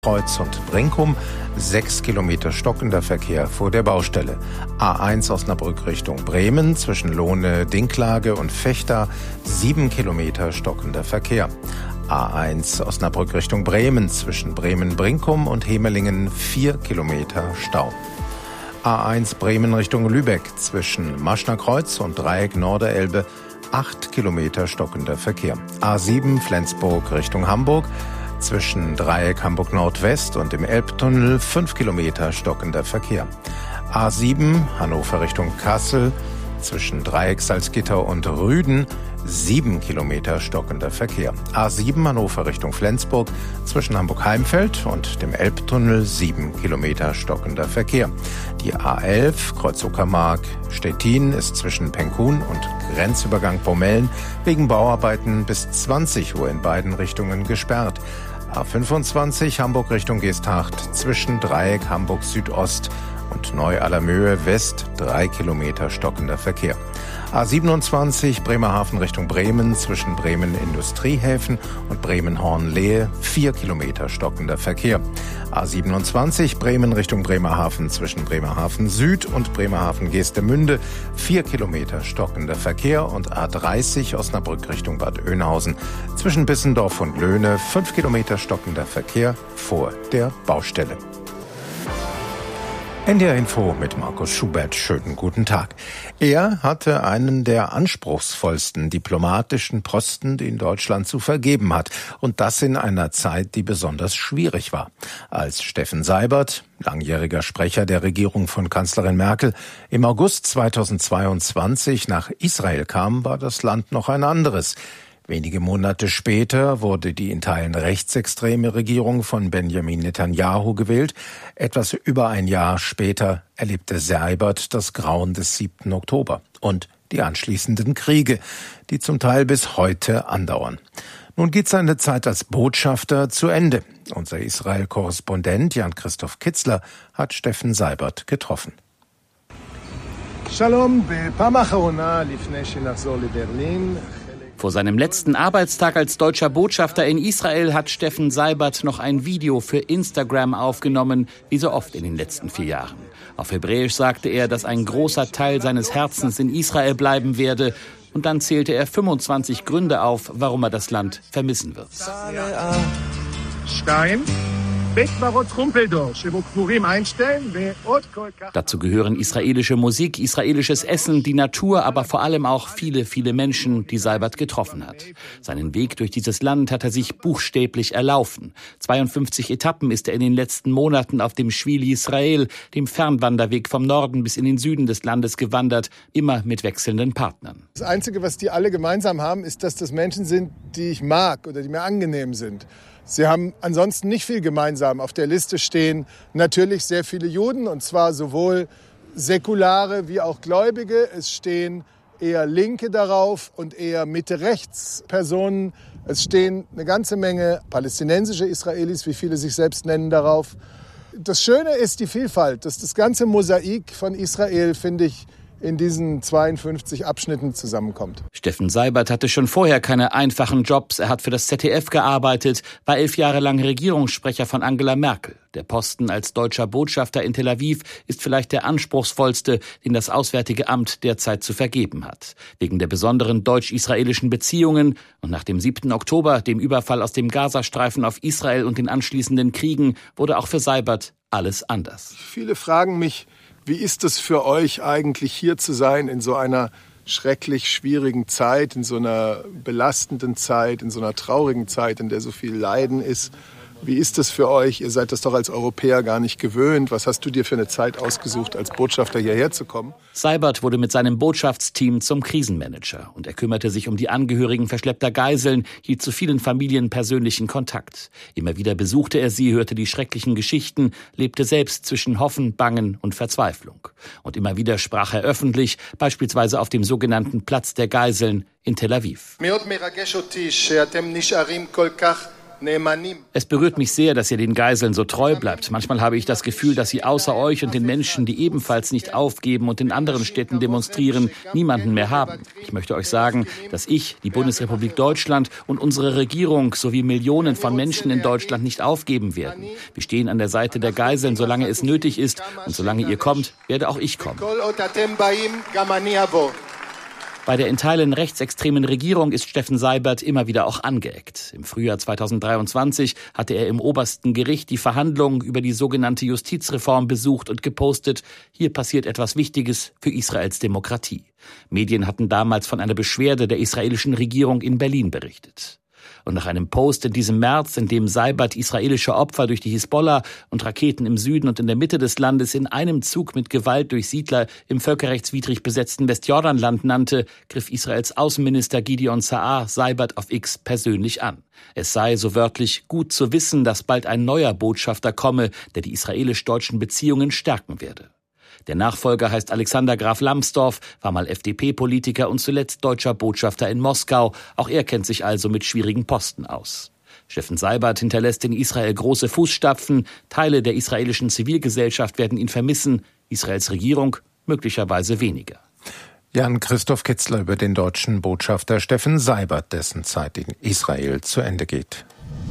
Kreuz und Brinkum, 6 Kilometer stockender Verkehr vor der Baustelle. A1 Osnabrück Richtung Bremen, zwischen Lohne-Dinklage und Vechta, 7 Kilometer stockender Verkehr. A1 Osnabrück Richtung Bremen, zwischen Bremen-Brinkum und Hemelingen, 4 Kilometer Stau. A1 Bremen Richtung Lübeck, zwischen Maschner Kreuz und Dreieck Norderelbe, 8 Kilometer stockender Verkehr. A7 Flensburg Richtung Hamburg, zwischen Dreieck Hamburg-Nordwest und dem Elbtunnel 5 Kilometer stockender Verkehr. A7 Hannover Richtung Kassel, zwischen Dreieck Salzgitter und Rüden 7 Kilometer stockender Verkehr. A7 Hannover Richtung Flensburg, zwischen Hamburg-Heimfeld und dem Elbtunnel 7 Kilometer stockender Verkehr. Die A11 Kreuz-Uckermark-Stettin ist zwischen Penkun und Grenzübergang Pomellen wegen Bauarbeiten bis 20 Uhr in beiden Richtungen gesperrt. A25 Hamburg Richtung Geesthacht, zwischen Dreieck Hamburg Südost und Neu-Allermöhe West 3 Kilometer stockender Verkehr. A27 Bremerhaven Richtung Bremen, zwischen Bremen Industriehäfen und Bremen-Hornlehe 4 Kilometer stockender Verkehr. A27 Bremen Richtung Bremerhaven, zwischen Bremerhaven Süd und Bremerhaven Geestemünde 4 Kilometer stockender Verkehr. Und A30 Osnabrück Richtung Bad Oeynhausen, zwischen Bissendorf und Löhne 5 Kilometer stockender Verkehr vor der Baustelle. NDR Info mit Markus Schubert. Schönen guten Tag. Er hatte einen der anspruchsvollsten diplomatischen Posten, den Deutschland zu vergeben hat. Und das in einer Zeit, die besonders schwierig war. Als Steffen Seibert, langjähriger Sprecher der Regierung von Kanzlerin Merkel, im August 2022 nach Israel kam, war das Land noch ein anderes. Wenige Monate später wurde die in Teilen rechtsextreme Regierung von Benjamin Netanyahu gewählt. Etwas über ein Jahr später erlebte Seibert das Grauen des 7. Oktober und die anschließenden Kriege, die zum Teil bis heute andauern. Nun geht seine Zeit als Botschafter zu Ende. Unser Israel-Korrespondent Jan-Christoph Kitzler hat Steffen Seibert getroffen. Shalom, בפעם האחרונה לפני שנחזור לברלין. Vor seinem letzten Arbeitstag als deutscher Botschafter in Israel hat Steffen Seibert noch ein Video für Instagram aufgenommen, wie so oft in den letzten 4 Jahren. Auf Hebräisch sagte er, dass ein großer Teil seines Herzens in Israel bleiben werde. Und dann zählte er 25 Gründe auf, warum er das Land vermissen wird. Dazu gehören israelische Musik, israelisches Essen, die Natur, aber vor allem auch viele, viele Menschen, die Seibert getroffen hat. Seinen Weg durch dieses Land hat er sich buchstäblich erlaufen. 52 Etappen ist er in den letzten Monaten auf dem Shvili Israel, dem Fernwanderweg vom Norden bis in den Süden des Landes gewandert, immer mit wechselnden Partnern. Das Einzige, was die alle gemeinsam haben, ist, dass das Menschen sind, die ich mag oder die mir angenehm sind. Sie haben ansonsten nicht viel gemeinsam. Auf der Liste stehen natürlich sehr viele Juden, und zwar sowohl säkulare wie auch Gläubige. Es stehen eher Linke darauf und eher Mitte-Rechts-Personen. Es stehen eine ganze Menge palästinensische Israelis, wie viele sich selbst nennen, darauf. Das Schöne ist die Vielfalt. Das ganze Mosaik von Israel, finde ich, in diesen 52 Abschnitten zusammenkommt. Steffen Seibert hatte schon vorher keine einfachen Jobs. Er hat für das ZDF gearbeitet, war 11 Jahre lang Regierungssprecher von Angela Merkel. Der Posten als deutscher Botschafter in Tel Aviv ist vielleicht der anspruchsvollste, den das Auswärtige Amt derzeit zu vergeben hat. Wegen der besonderen deutsch-israelischen Beziehungen und nach dem 7. Oktober, dem Überfall aus dem Gazastreifen auf Israel und den anschließenden Kriegen, wurde auch für Seibert alles anders. Viele fragen mich, wie ist es für euch eigentlich, hier zu sein in so einer schrecklich schwierigen Zeit, in so einer belastenden Zeit, in so einer traurigen Zeit, in der so viel Leiden ist? Wie ist es für euch? Ihr seid das doch als Europäer gar nicht gewöhnt. Was hast du dir für eine Zeit ausgesucht, als Botschafter hierher zu kommen? Seibert wurde mit seinem Botschaftsteam zum Krisenmanager und er kümmerte sich um die Angehörigen verschleppter Geiseln, hielt zu vielen Familien persönlichen Kontakt. Immer wieder besuchte er sie, hörte die schrecklichen Geschichten, lebte selbst zwischen Hoffen, Bangen und Verzweiflung. Und immer wieder sprach er öffentlich, beispielsweise auf dem sogenannten Platz der Geiseln in Tel Aviv. Es berührt mich sehr, dass ihr den Geiseln so treu bleibt. Manchmal habe ich das Gefühl, dass sie außer euch und den Menschen, die ebenfalls nicht aufgeben und in anderen Städten demonstrieren, niemanden mehr haben. Ich möchte euch sagen, dass ich, die Bundesrepublik Deutschland und unsere Regierung sowie Millionen von Menschen in Deutschland nicht aufgeben werden. Wir stehen an der Seite der Geiseln, solange es nötig ist. Und solange ihr kommt, werde auch ich kommen. Bei der in Teilen rechtsextremen Regierung ist Steffen Seibert immer wieder auch angeeckt. Im Frühjahr 2023 hatte er im obersten Gericht die Verhandlungen über die sogenannte Justizreform besucht und gepostet: Hier passiert etwas Wichtiges für Israels Demokratie. Medien hatten damals von einer Beschwerde der israelischen Regierung in Berlin berichtet. Und nach einem Post in diesem März, in dem Seibert israelische Opfer durch die Hisbollah und Raketen im Süden und in der Mitte des Landes in einem Zug mit Gewalt durch Siedler im völkerrechtswidrig besetzten Westjordanland nannte, griff Israels Außenminister Gideon Sa'ar Seibert auf X persönlich an. Es sei, so wörtlich, gut zu wissen, dass bald ein neuer Botschafter komme, der die israelisch-deutschen Beziehungen stärken werde. Der Nachfolger heißt Alexander Graf Lambsdorff, war mal FDP-Politiker und zuletzt deutscher Botschafter in Moskau. Auch er kennt sich also mit schwierigen Posten aus. Steffen Seibert hinterlässt in Israel große Fußstapfen. Teile der israelischen Zivilgesellschaft werden ihn vermissen. Israels Regierung möglicherweise weniger. Jan-Christoph Kitzler über den deutschen Botschafter Steffen Seibert, dessen Zeit in Israel zu Ende geht.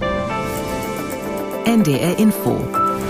NDR Info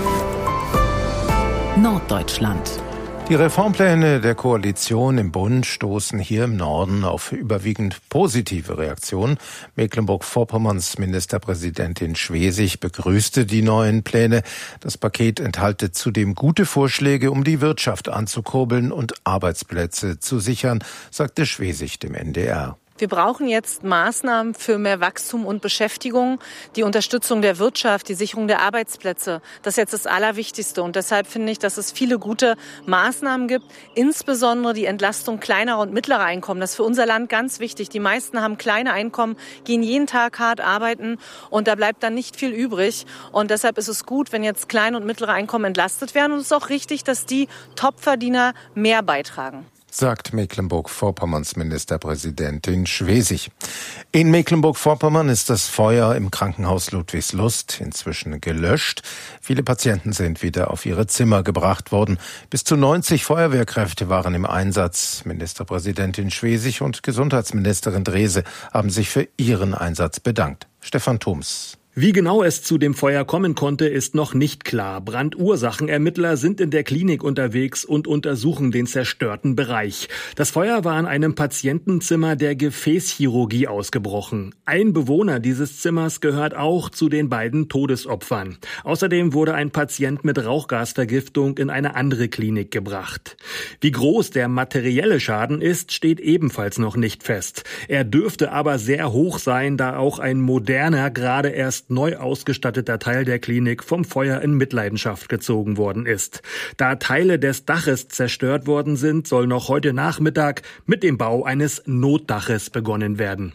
Norddeutschland. Die Reformpläne der Koalition im Bund stoßen hier im Norden auf überwiegend positive Reaktionen. Mecklenburg-Vorpommerns Ministerpräsidentin Schwesig begrüßte die neuen Pläne. Das Paket enthalte zudem gute Vorschläge, um die Wirtschaft anzukurbeln und Arbeitsplätze zu sichern, sagte Schwesig dem NDR. Wir brauchen jetzt Maßnahmen für mehr Wachstum und Beschäftigung, die Unterstützung der Wirtschaft, die Sicherung der Arbeitsplätze. Das ist jetzt das Allerwichtigste. Und deshalb finde ich, dass es viele gute Maßnahmen gibt, insbesondere die Entlastung kleinerer und mittlerer Einkommen. Das ist für unser Land ganz wichtig. Die meisten haben kleine Einkommen, gehen jeden Tag hart arbeiten und da bleibt dann nicht viel übrig. Und deshalb ist es gut, wenn jetzt kleine und mittlere Einkommen entlastet werden. Und es ist auch richtig, dass die Topverdiener mehr beitragen, sagt Mecklenburg-Vorpommerns Ministerpräsidentin Schwesig. In Mecklenburg-Vorpommern ist das Feuer im Krankenhaus Ludwigslust inzwischen gelöscht. Viele Patienten sind wieder auf ihre Zimmer gebracht worden. Bis zu 90 Feuerwehrkräfte waren im Einsatz. Ministerpräsidentin Schwesig und Gesundheitsministerin Drese haben sich für ihren Einsatz bedankt. Stefan Thoms. Wie genau es zu dem Feuer kommen konnte, ist noch nicht klar. Brandursachenermittler sind in der Klinik unterwegs und untersuchen den zerstörten Bereich. Das Feuer war in einem Patientenzimmer der Gefäßchirurgie ausgebrochen. Ein Bewohner dieses Zimmers gehört auch zu den beiden Todesopfern. Außerdem wurde ein Patient mit Rauchgasvergiftung in eine andere Klinik gebracht. Wie groß der materielle Schaden ist, steht ebenfalls noch nicht fest. Er dürfte aber sehr hoch sein, da auch ein moderner, gerade erst neu ausgestatteter Teil der Klinik vom Feuer in Mitleidenschaft gezogen worden ist. Da Teile des Daches zerstört worden sind, soll noch heute Nachmittag mit dem Bau eines Notdaches begonnen werden.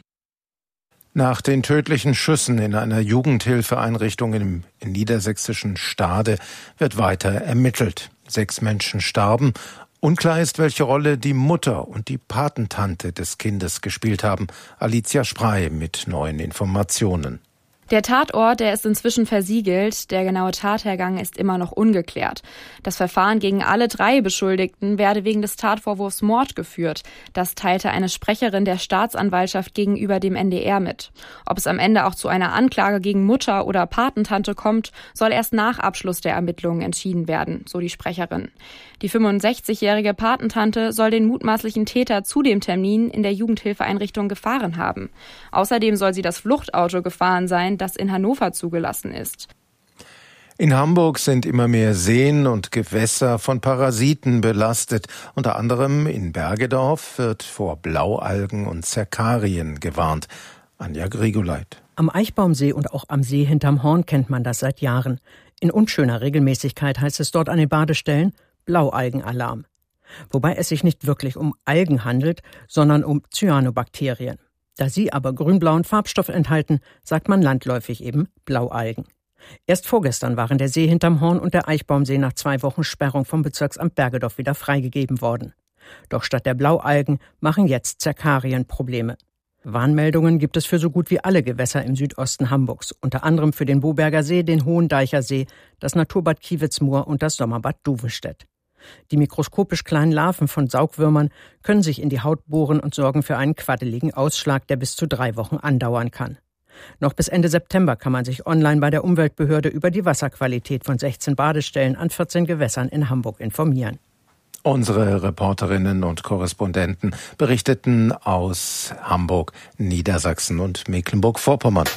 Nach den tödlichen Schüssen in einer Jugendhilfeeinrichtung im niedersächsischen Stade wird weiter ermittelt. 6 Menschen starben. Unklar ist, welche Rolle die Mutter und die Patentante des Kindes gespielt haben. Alicia Sprey mit neuen Informationen. Der Tatort, der ist inzwischen versiegelt. Der genaue Tathergang ist immer noch ungeklärt. Das Verfahren gegen alle 3 Beschuldigten werde wegen des Tatvorwurfs Mord geführt. Das teilte eine Sprecherin der Staatsanwaltschaft gegenüber dem NDR mit. Ob es am Ende auch zu einer Anklage gegen Mutter oder Patentante kommt, soll erst nach Abschluss der Ermittlungen entschieden werden, so die Sprecherin. Die 65-jährige Patentante soll den mutmaßlichen Täter zu dem Termin in der Jugendhilfeeinrichtung gefahren haben. Außerdem soll sie das Fluchtauto gefahren sein, das in Hannover zugelassen ist. In Hamburg sind immer mehr Seen und Gewässer von Parasiten belastet. Unter anderem in Bergedorf wird vor Blaualgen und Zerkarien gewarnt. Anja Grigoleit. Am Eichbaumsee und auch am See hinterm Horn kennt man das seit Jahren. In unschöner Regelmäßigkeit heißt es dort an den Badestellen Blaualgenalarm. Wobei es sich nicht wirklich um Algen handelt, sondern um Cyanobakterien. Da sie aber grün-blauen Farbstoff enthalten, sagt man landläufig eben Blaualgen. Erst vorgestern waren der See hinterm Horn und der Eichbaumsee nach 2 Wochen Sperrung vom Bezirksamt Bergedorf wieder freigegeben worden. Doch statt der Blaualgen machen jetzt Zerkarien Probleme. Warnmeldungen gibt es für so gut wie alle Gewässer im Südosten Hamburgs, unter anderem für den Boberger See, den Hohendeicher See, das Naturbad Kiewitzmoor und das Sommerbad Duvestedt. Die mikroskopisch kleinen Larven von Saugwürmern können sich in die Haut bohren und sorgen für einen quaddeligen Ausschlag, der bis zu 3 Wochen andauern kann. Noch bis Ende September kann man sich online bei der Umweltbehörde über die Wasserqualität von 16 Badestellen an 14 Gewässern in Hamburg informieren. Unsere Reporterinnen und Korrespondenten berichteten aus Hamburg, Niedersachsen und Mecklenburg-Vorpommern.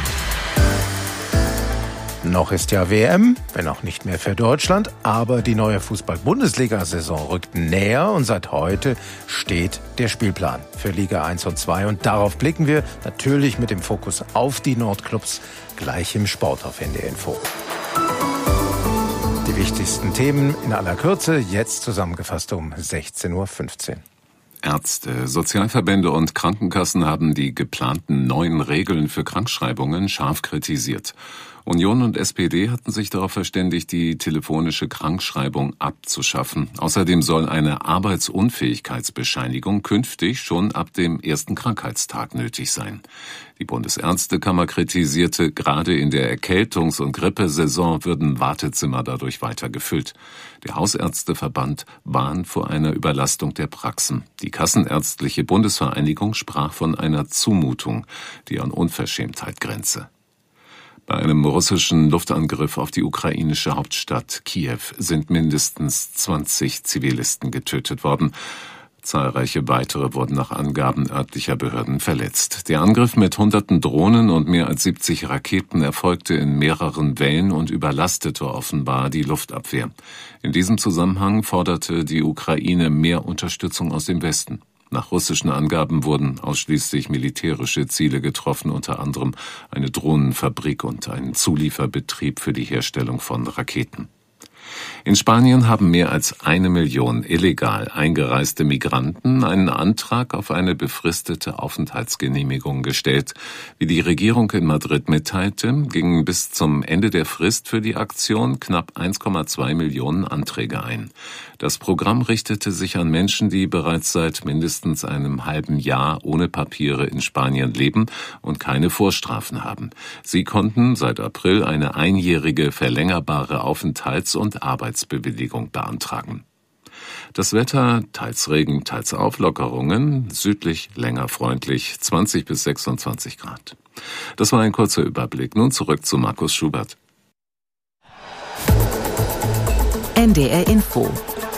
Noch ist ja WM, wenn auch nicht mehr für Deutschland, aber die neue Fußball-Bundesliga-Saison rückt näher und seit heute steht der Spielplan für Liga 1 und 2 und darauf blicken wir natürlich mit dem Fokus auf die Nordclubs gleich im Sport auf NDR Info. Die wichtigsten Themen in aller Kürze, jetzt zusammengefasst um 16:15 Uhr. Ärzte, Sozialverbände und Krankenkassen haben die geplanten neuen Regeln für Krankschreibungen scharf kritisiert. Union und SPD hatten sich darauf verständigt, die telefonische Krankschreibung abzuschaffen. Außerdem soll eine Arbeitsunfähigkeitsbescheinigung künftig schon ab dem ersten Krankheitstag nötig sein. Die Bundesärztekammer kritisierte, gerade in der Erkältungs- und Grippesaison würden Wartezimmer dadurch weiter gefüllt. Der Hausärzteverband warnt vor einer Überlastung der Praxen. Die Kassenärztliche Bundesvereinigung sprach von einer Zumutung, die an Unverschämtheit grenze. Bei einem russischen Luftangriff auf die ukrainische Hauptstadt Kiew sind mindestens 20 Zivilisten getötet worden. Zahlreiche weitere wurden nach Angaben örtlicher Behörden verletzt. Der Angriff mit hunderten Drohnen und mehr als 70 Raketen erfolgte in mehreren Wellen und überlastete offenbar die Luftabwehr. In diesem Zusammenhang forderte die Ukraine mehr Unterstützung aus dem Westen. Nach russischen Angaben wurden ausschließlich militärische Ziele getroffen, unter anderem eine Drohnenfabrik und ein Zulieferbetrieb für die Herstellung von Raketen. In Spanien haben mehr als 1 Million illegal eingereiste Migranten einen Antrag auf eine befristete Aufenthaltsgenehmigung gestellt. Wie die Regierung in Madrid mitteilte, gingen bis zum Ende der Frist für die Aktion knapp 1,2 Millionen Anträge ein. Das Programm richtete sich an Menschen, die bereits seit mindestens einem halben Jahr ohne Papiere in Spanien leben und keine Vorstrafen haben. Sie konnten seit April eine einjährige verlängerbare Aufenthalts- und Arbeitsbewilligung beantragen. Das Wetter, teils Regen, teils Auflockerungen, südlich länger freundlich, 20 bis 26 Grad. Das war ein kurzer Überblick. Nun zurück zu Markus Schubert. NDR Info.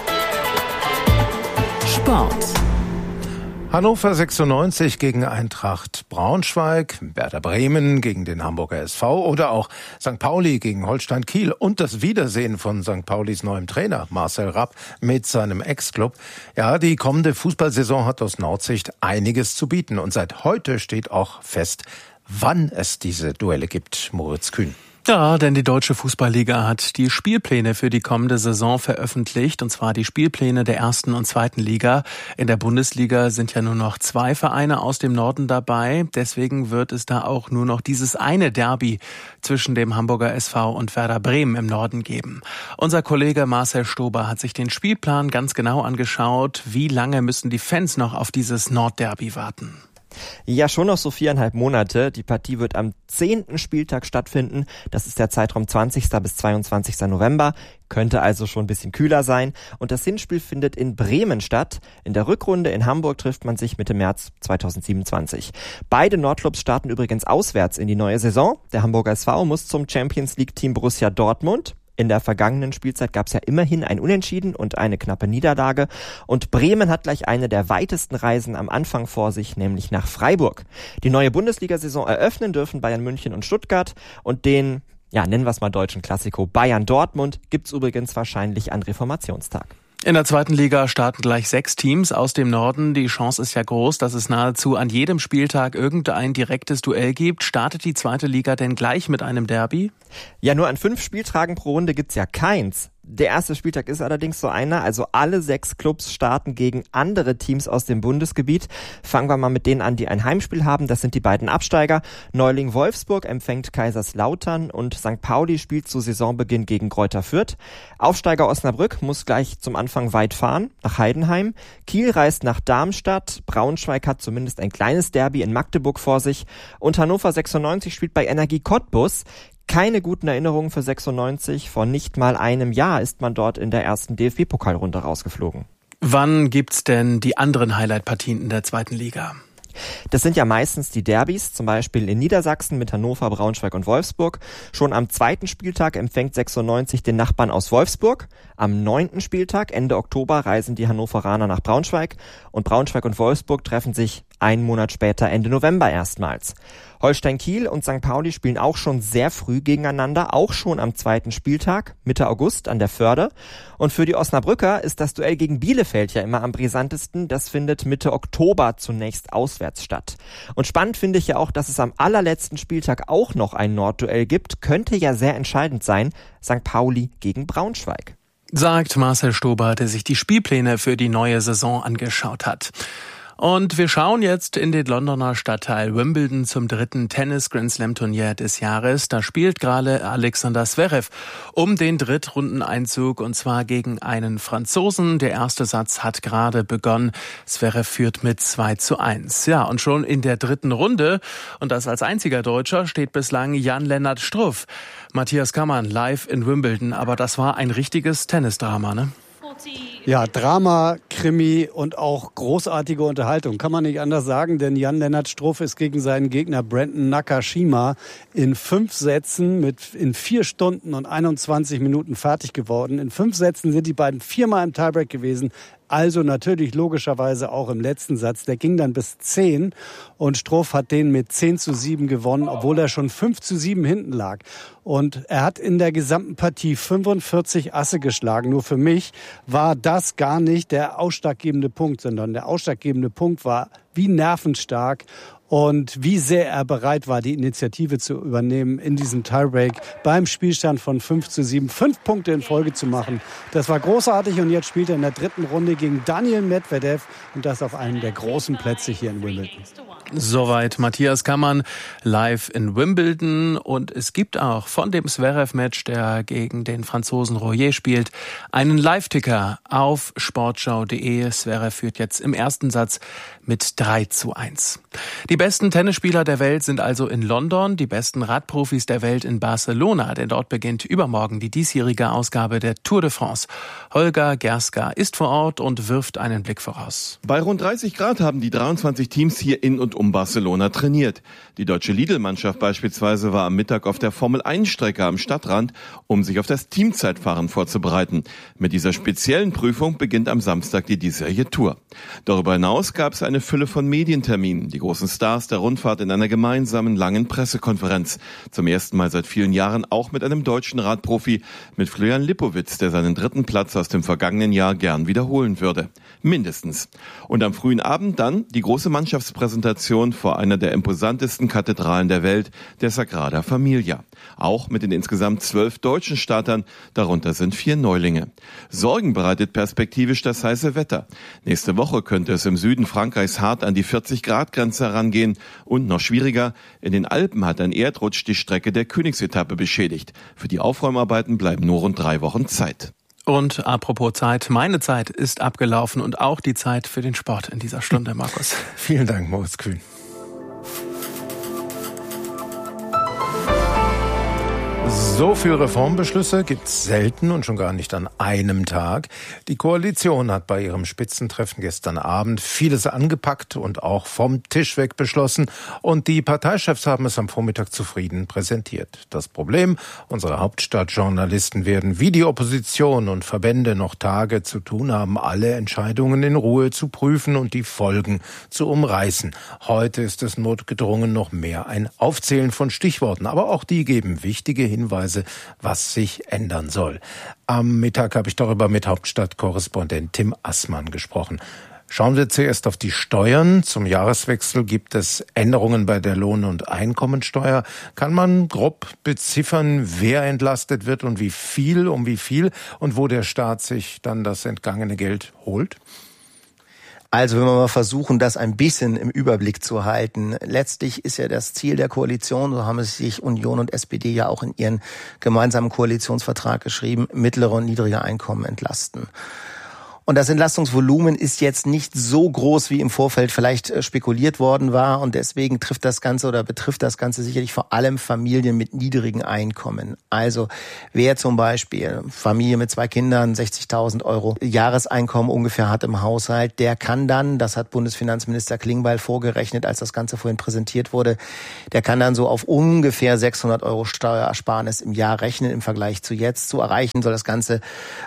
Sport. Hannover 96 gegen Eintracht Braunschweig, Werder Bremen gegen den Hamburger SV oder auch St. Pauli gegen Holstein Kiel und das Wiedersehen von St. Paulis neuem Trainer Marcel Rapp mit seinem Ex-Club. Ja, die kommende Fußballsaison hat aus Nordsicht einiges zu bieten und seit heute steht auch fest, wann es diese Duelle gibt. Moritz Kühn. Ja, denn die Deutsche Fußballliga hat die Spielpläne für die kommende Saison veröffentlicht, und zwar die Spielpläne der 1. und 2. Liga. In der Bundesliga sind ja nur noch 2 Vereine aus dem Norden dabei. Deswegen wird es da auch nur noch dieses eine Derby zwischen dem Hamburger SV und Werder Bremen im Norden geben. Unser Kollege Marcel Stober hat sich den Spielplan ganz genau angeschaut. Wie lange müssen die Fans noch auf dieses Nordderby warten? Ja, schon noch so 4,5 Monate. Die Partie wird am 10. Spieltag stattfinden. Das ist der Zeitraum 20. bis 22. November. Könnte also schon ein bisschen kühler sein. Und das Hinspiel findet in Bremen statt. In der Rückrunde in Hamburg trifft man sich Mitte März 2027. Beide Nordclubs starten übrigens auswärts in die neue Saison. Der Hamburger SV muss zum Champions-League-Team Borussia Dortmund. In der vergangenen Spielzeit gab es ja immerhin ein Unentschieden und eine knappe Niederlage. Und Bremen hat gleich eine der weitesten Reisen am Anfang vor sich, nämlich nach Freiburg. Die neue Bundesliga-Saison eröffnen dürfen Bayern München und Stuttgart. Und den, nennen wir es mal deutschen Klassiko, Bayern Dortmund gibt's übrigens wahrscheinlich an Reformationstag. In der 2. Liga starten gleich 6 Teams aus dem Norden. Die Chance ist ja groß, dass es nahezu an jedem Spieltag irgendein direktes Duell gibt. Startet die 2. Liga denn gleich mit einem Derby? Ja, nur an 5 Spieltagen pro Runde gibt's ja keins. Der erste Spieltag ist allerdings so einer, also alle 6 Clubs starten gegen andere Teams aus dem Bundesgebiet. Fangen wir mal mit denen an, die ein Heimspiel haben. Das sind die beiden Absteiger. Neuling Wolfsburg empfängt Kaiserslautern und St. Pauli spielt zu Saisonbeginn gegen Greuther Fürth. Aufsteiger Osnabrück muss gleich zum Anfang weit fahren, nach Heidenheim. Kiel reist nach Darmstadt. Braunschweig hat zumindest ein kleines Derby in Magdeburg vor sich. Und Hannover 96 spielt bei Energie Cottbus. Keine guten Erinnerungen für 96. Vor nicht mal einem Jahr ist man dort in der ersten DFB-Pokalrunde rausgeflogen. Wann gibt's denn die anderen Highlight-Partien in der zweiten Liga? Das sind ja meistens die Derbys, zum Beispiel in Niedersachsen mit Hannover, Braunschweig und Wolfsburg. Schon am 2. Spieltag empfängt 96 den Nachbarn aus Wolfsburg. Am 9. Spieltag, Ende Oktober, reisen die Hannoveraner nach Braunschweig. Und Braunschweig und Wolfsburg treffen sich einen Monat später, Ende November erstmals. Holstein Kiel und St. Pauli spielen auch schon sehr früh gegeneinander, auch schon am 2. Spieltag, Mitte August an der Förde. Und für die Osnabrücker ist das Duell gegen Bielefeld ja immer am brisantesten. Das findet Mitte Oktober zunächst auswärts statt. Und spannend finde ich ja auch, dass es am allerletzten Spieltag auch noch ein Nordduell gibt. Könnte ja sehr entscheidend sein, St. Pauli gegen Braunschweig. Sagt Marcel Stober, der sich die Spielpläne für die neue Saison angeschaut hat. Und wir schauen jetzt in den Londoner Stadtteil Wimbledon zum 3. Tennis-Grand-Slam-Turnier des Jahres. Da spielt gerade Alexander Zverev um den Drittrundeneinzug und zwar gegen einen Franzosen. Der erste Satz hat gerade begonnen. Zverev führt mit 2:1. Ja, und schon in der 3. Runde, und das als einziger Deutscher, steht bislang Jan-Lennart Struff. Matthias Kammann live in Wimbledon, aber das war ein richtiges Tennisdrama, ne? Ja, Drama, Krimi und auch großartige Unterhaltung. Kann man nicht anders sagen, denn Jan-Lennart Struff ist gegen seinen Gegner Brandon Nakashima in 5 Sätzen in 4 Stunden und 21 Minuten fertig geworden. In 5 Sätzen sind die beiden 4-mal im Tiebreak gewesen. Also natürlich logischerweise auch im letzten Satz. Der ging dann bis 10 und Struff hat den mit 10:7 gewonnen, obwohl er schon 5:7 hinten lag. Und er hat in der gesamten Partie 45 Asse geschlagen. Nur für mich war das gar nicht der ausschlaggebende Punkt, sondern der ausschlaggebende Punkt war, wie nervenstark und wie sehr er bereit war, die Initiative zu übernehmen in diesem Tiebreak beim Spielstand von 5:7, 5 Punkte in Folge zu machen. Das war großartig und jetzt spielt er in der 3. Runde gegen Daniil Medvedev und das auf einem der großen Plätze hier in Wimbledon. Soweit Matthias Kammann live in Wimbledon. Und es gibt auch von dem Zverev-Match, der gegen den Franzosen Royer spielt, einen Live-Ticker auf sportschau.de. Zverev führt jetzt im ersten Satz mit 3:1. Die besten Tennisspieler der Welt sind also in London, die besten Radprofis der Welt in Barcelona, denn dort beginnt übermorgen die diesjährige Ausgabe der Tour de France. Holger Gerska ist vor Ort und wirft einen Blick voraus. Bei rund 30 Grad haben die 23 Teams hier in und um Barcelona trainiert. Die deutsche Lidl-Mannschaft beispielsweise war am Mittag auf der Formel-1-Strecke am Stadtrand, um sich auf das Teamzeitfahren vorzubereiten. Mit dieser speziellen Prüfung beginnt am Samstag die diesjährige Tour. Darüber hinaus gab es eine Fülle von Medienterminen. Die großen Stars der Rundfahrt in einer gemeinsamen langen Pressekonferenz. Zum ersten Mal seit vielen Jahren auch mit einem deutschen Radprofi, mit Florian Lipowitz, der seinen 3. Platz aus dem vergangenen Jahr gern wiederholen würde. Mindestens. Und am frühen Abend dann die große Mannschaftspräsentation vor einer der imposantesten Kathedralen der Welt, der Sagrada Familia. Auch mit den insgesamt 12 deutschen Startern, darunter sind 4 Neulinge. Sorgen bereitet perspektivisch das heiße Wetter. Nächste Woche könnte es im Süden Frankreichs hart an die 40-Grad-Grenze herangehen. Und noch schwieriger, in den Alpen hat ein Erdrutsch die Strecke der Königsetappe beschädigt. Für die Aufräumarbeiten bleiben nur rund 3 Wochen Zeit. Und apropos Zeit, meine Zeit ist abgelaufen und auch die Zeit für den Sport in dieser Stunde, Markus. Vielen Dank, Moritz Kühn. So viele Reformbeschlüsse gibt's selten und schon gar nicht an einem Tag. Die Koalition hat bei ihrem Spitzentreffen gestern Abend vieles angepackt und auch vom Tisch weg beschlossen. Und die Parteichefs haben es am Vormittag zufrieden präsentiert. Das Problem, unsere Hauptstadtjournalisten werden wie die Opposition und Verbände noch Tage zu tun haben, alle Entscheidungen in Ruhe zu prüfen und die Folgen zu umreißen. Heute ist es notgedrungen noch mehr ein Aufzählen von Stichworten. Aber auch die geben wichtige Hinweise, was sich ändern soll. Am Mittag habe ich darüber mit Hauptstadtkorrespondent Tim Assmann gesprochen. Schauen wir zuerst auf die Steuern. Zum Jahreswechsel gibt es Änderungen bei der Lohn- und Einkommensteuer. Kann man grob beziffern, wer entlastet wird und wie viel, um wie viel und wo der Staat sich dann das entgangene Geld holt? Also wenn wir mal versuchen, das ein bisschen im Überblick zu halten. Letztlich ist ja das Ziel der Koalition, so haben es sich Union und SPD ja auch in ihren gemeinsamen Koalitionsvertrag geschrieben, mittlere und niedrige Einkommen entlasten. Und das Entlastungsvolumen ist jetzt nicht so groß, wie im Vorfeld vielleicht spekuliert worden war. Und deswegen betrifft das Ganze sicherlich vor allem Familien mit niedrigen Einkommen. Also wer zum Beispiel Familie mit 2 Kindern 60.000 € Jahreseinkommen ungefähr hat im Haushalt, der kann dann, das hat Bundesfinanzminister Klingbeil vorgerechnet, als das Ganze vorhin präsentiert wurde, der kann dann so auf ungefähr 600 € Steuerersparnis im Jahr rechnen im Vergleich zu jetzt. Erreicht werden soll das Ganze,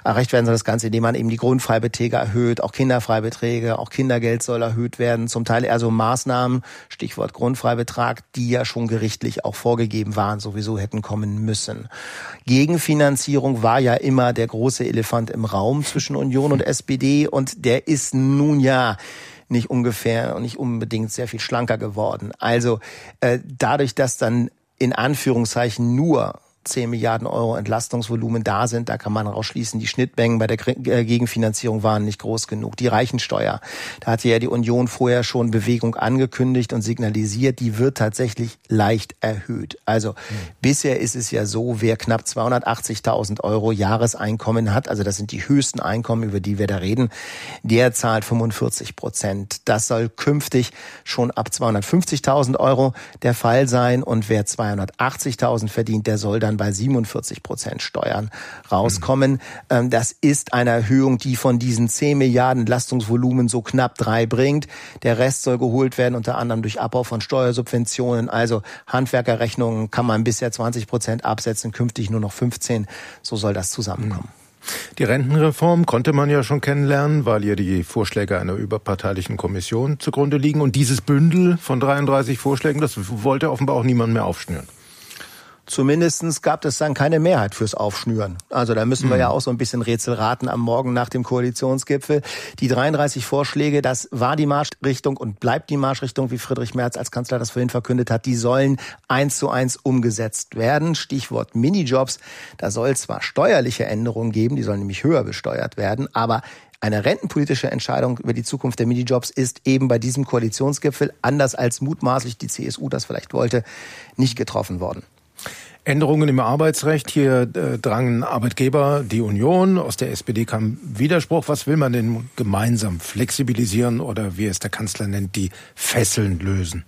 indem man eben die Grundfreibeträge erhöht, auch Kinderfreibeträge, auch Kindergeld soll erhöht werden. Zum Teil eher so Maßnahmen, Stichwort Grundfreibetrag, die ja schon gerichtlich auch vorgegeben waren, sowieso hätten kommen müssen. Gegenfinanzierung war ja immer der große Elefant im Raum zwischen Union und SPD und der ist nun ja nicht unbedingt sehr viel schlanker geworden. Also dadurch, dass dann in Anführungszeichen nur 10 Milliarden € Entlastungsvolumen da sind, da kann man rausschließen, die Schnittmengen bei der Gegenfinanzierung waren nicht groß genug. Die Reichensteuer, da hatte ja die Union vorher schon Bewegung angekündigt und signalisiert, die wird tatsächlich leicht erhöht. Also bisher ist es ja so, wer knapp 280.000 € Jahreseinkommen hat, also das sind die höchsten Einkommen, über die wir da reden, der zahlt 45%. Das soll künftig schon ab 250.000 € der Fall sein und wer 280.000 verdient, der soll dann bei 47% Steuern rauskommen. Das ist eine Erhöhung, die von diesen 10 Milliarden Entlastungsvolumen so knapp 3 bringt. Der Rest soll geholt werden, unter anderem durch Abbau von Steuersubventionen. Also Handwerkerrechnungen kann man bisher 20% absetzen, künftig nur noch 15%. So soll das zusammenkommen. Die Rentenreform konnte man ja schon kennenlernen, weil ihr die Vorschläge einer überparteilichen Kommission zugrunde liegen. Und dieses Bündel von 33 Vorschlägen, das wollte offenbar auch niemand mehr aufschnüren. Zumindest gab es dann keine Mehrheit fürs Aufschnüren. Also da müssen wir ja auch so ein bisschen Rätsel raten am Morgen nach dem Koalitionsgipfel. Die 33 Vorschläge, das war die Marschrichtung und bleibt die Marschrichtung, wie Friedrich Merz als Kanzler das vorhin verkündet hat. Die sollen 1:1 umgesetzt werden. Stichwort Minijobs. Da soll zwar steuerliche Änderungen geben, die sollen nämlich höher besteuert werden, aber eine rentenpolitische Entscheidung über die Zukunft der Minijobs ist eben bei diesem Koalitionsgipfel, anders als mutmaßlich die CSU das vielleicht wollte, nicht getroffen worden. Änderungen im Arbeitsrecht. Hier drangen Arbeitgeber, die Union, aus der SPD kam Widerspruch. Was will man denn gemeinsam flexibilisieren oder wie es der Kanzler nennt, die Fesseln lösen?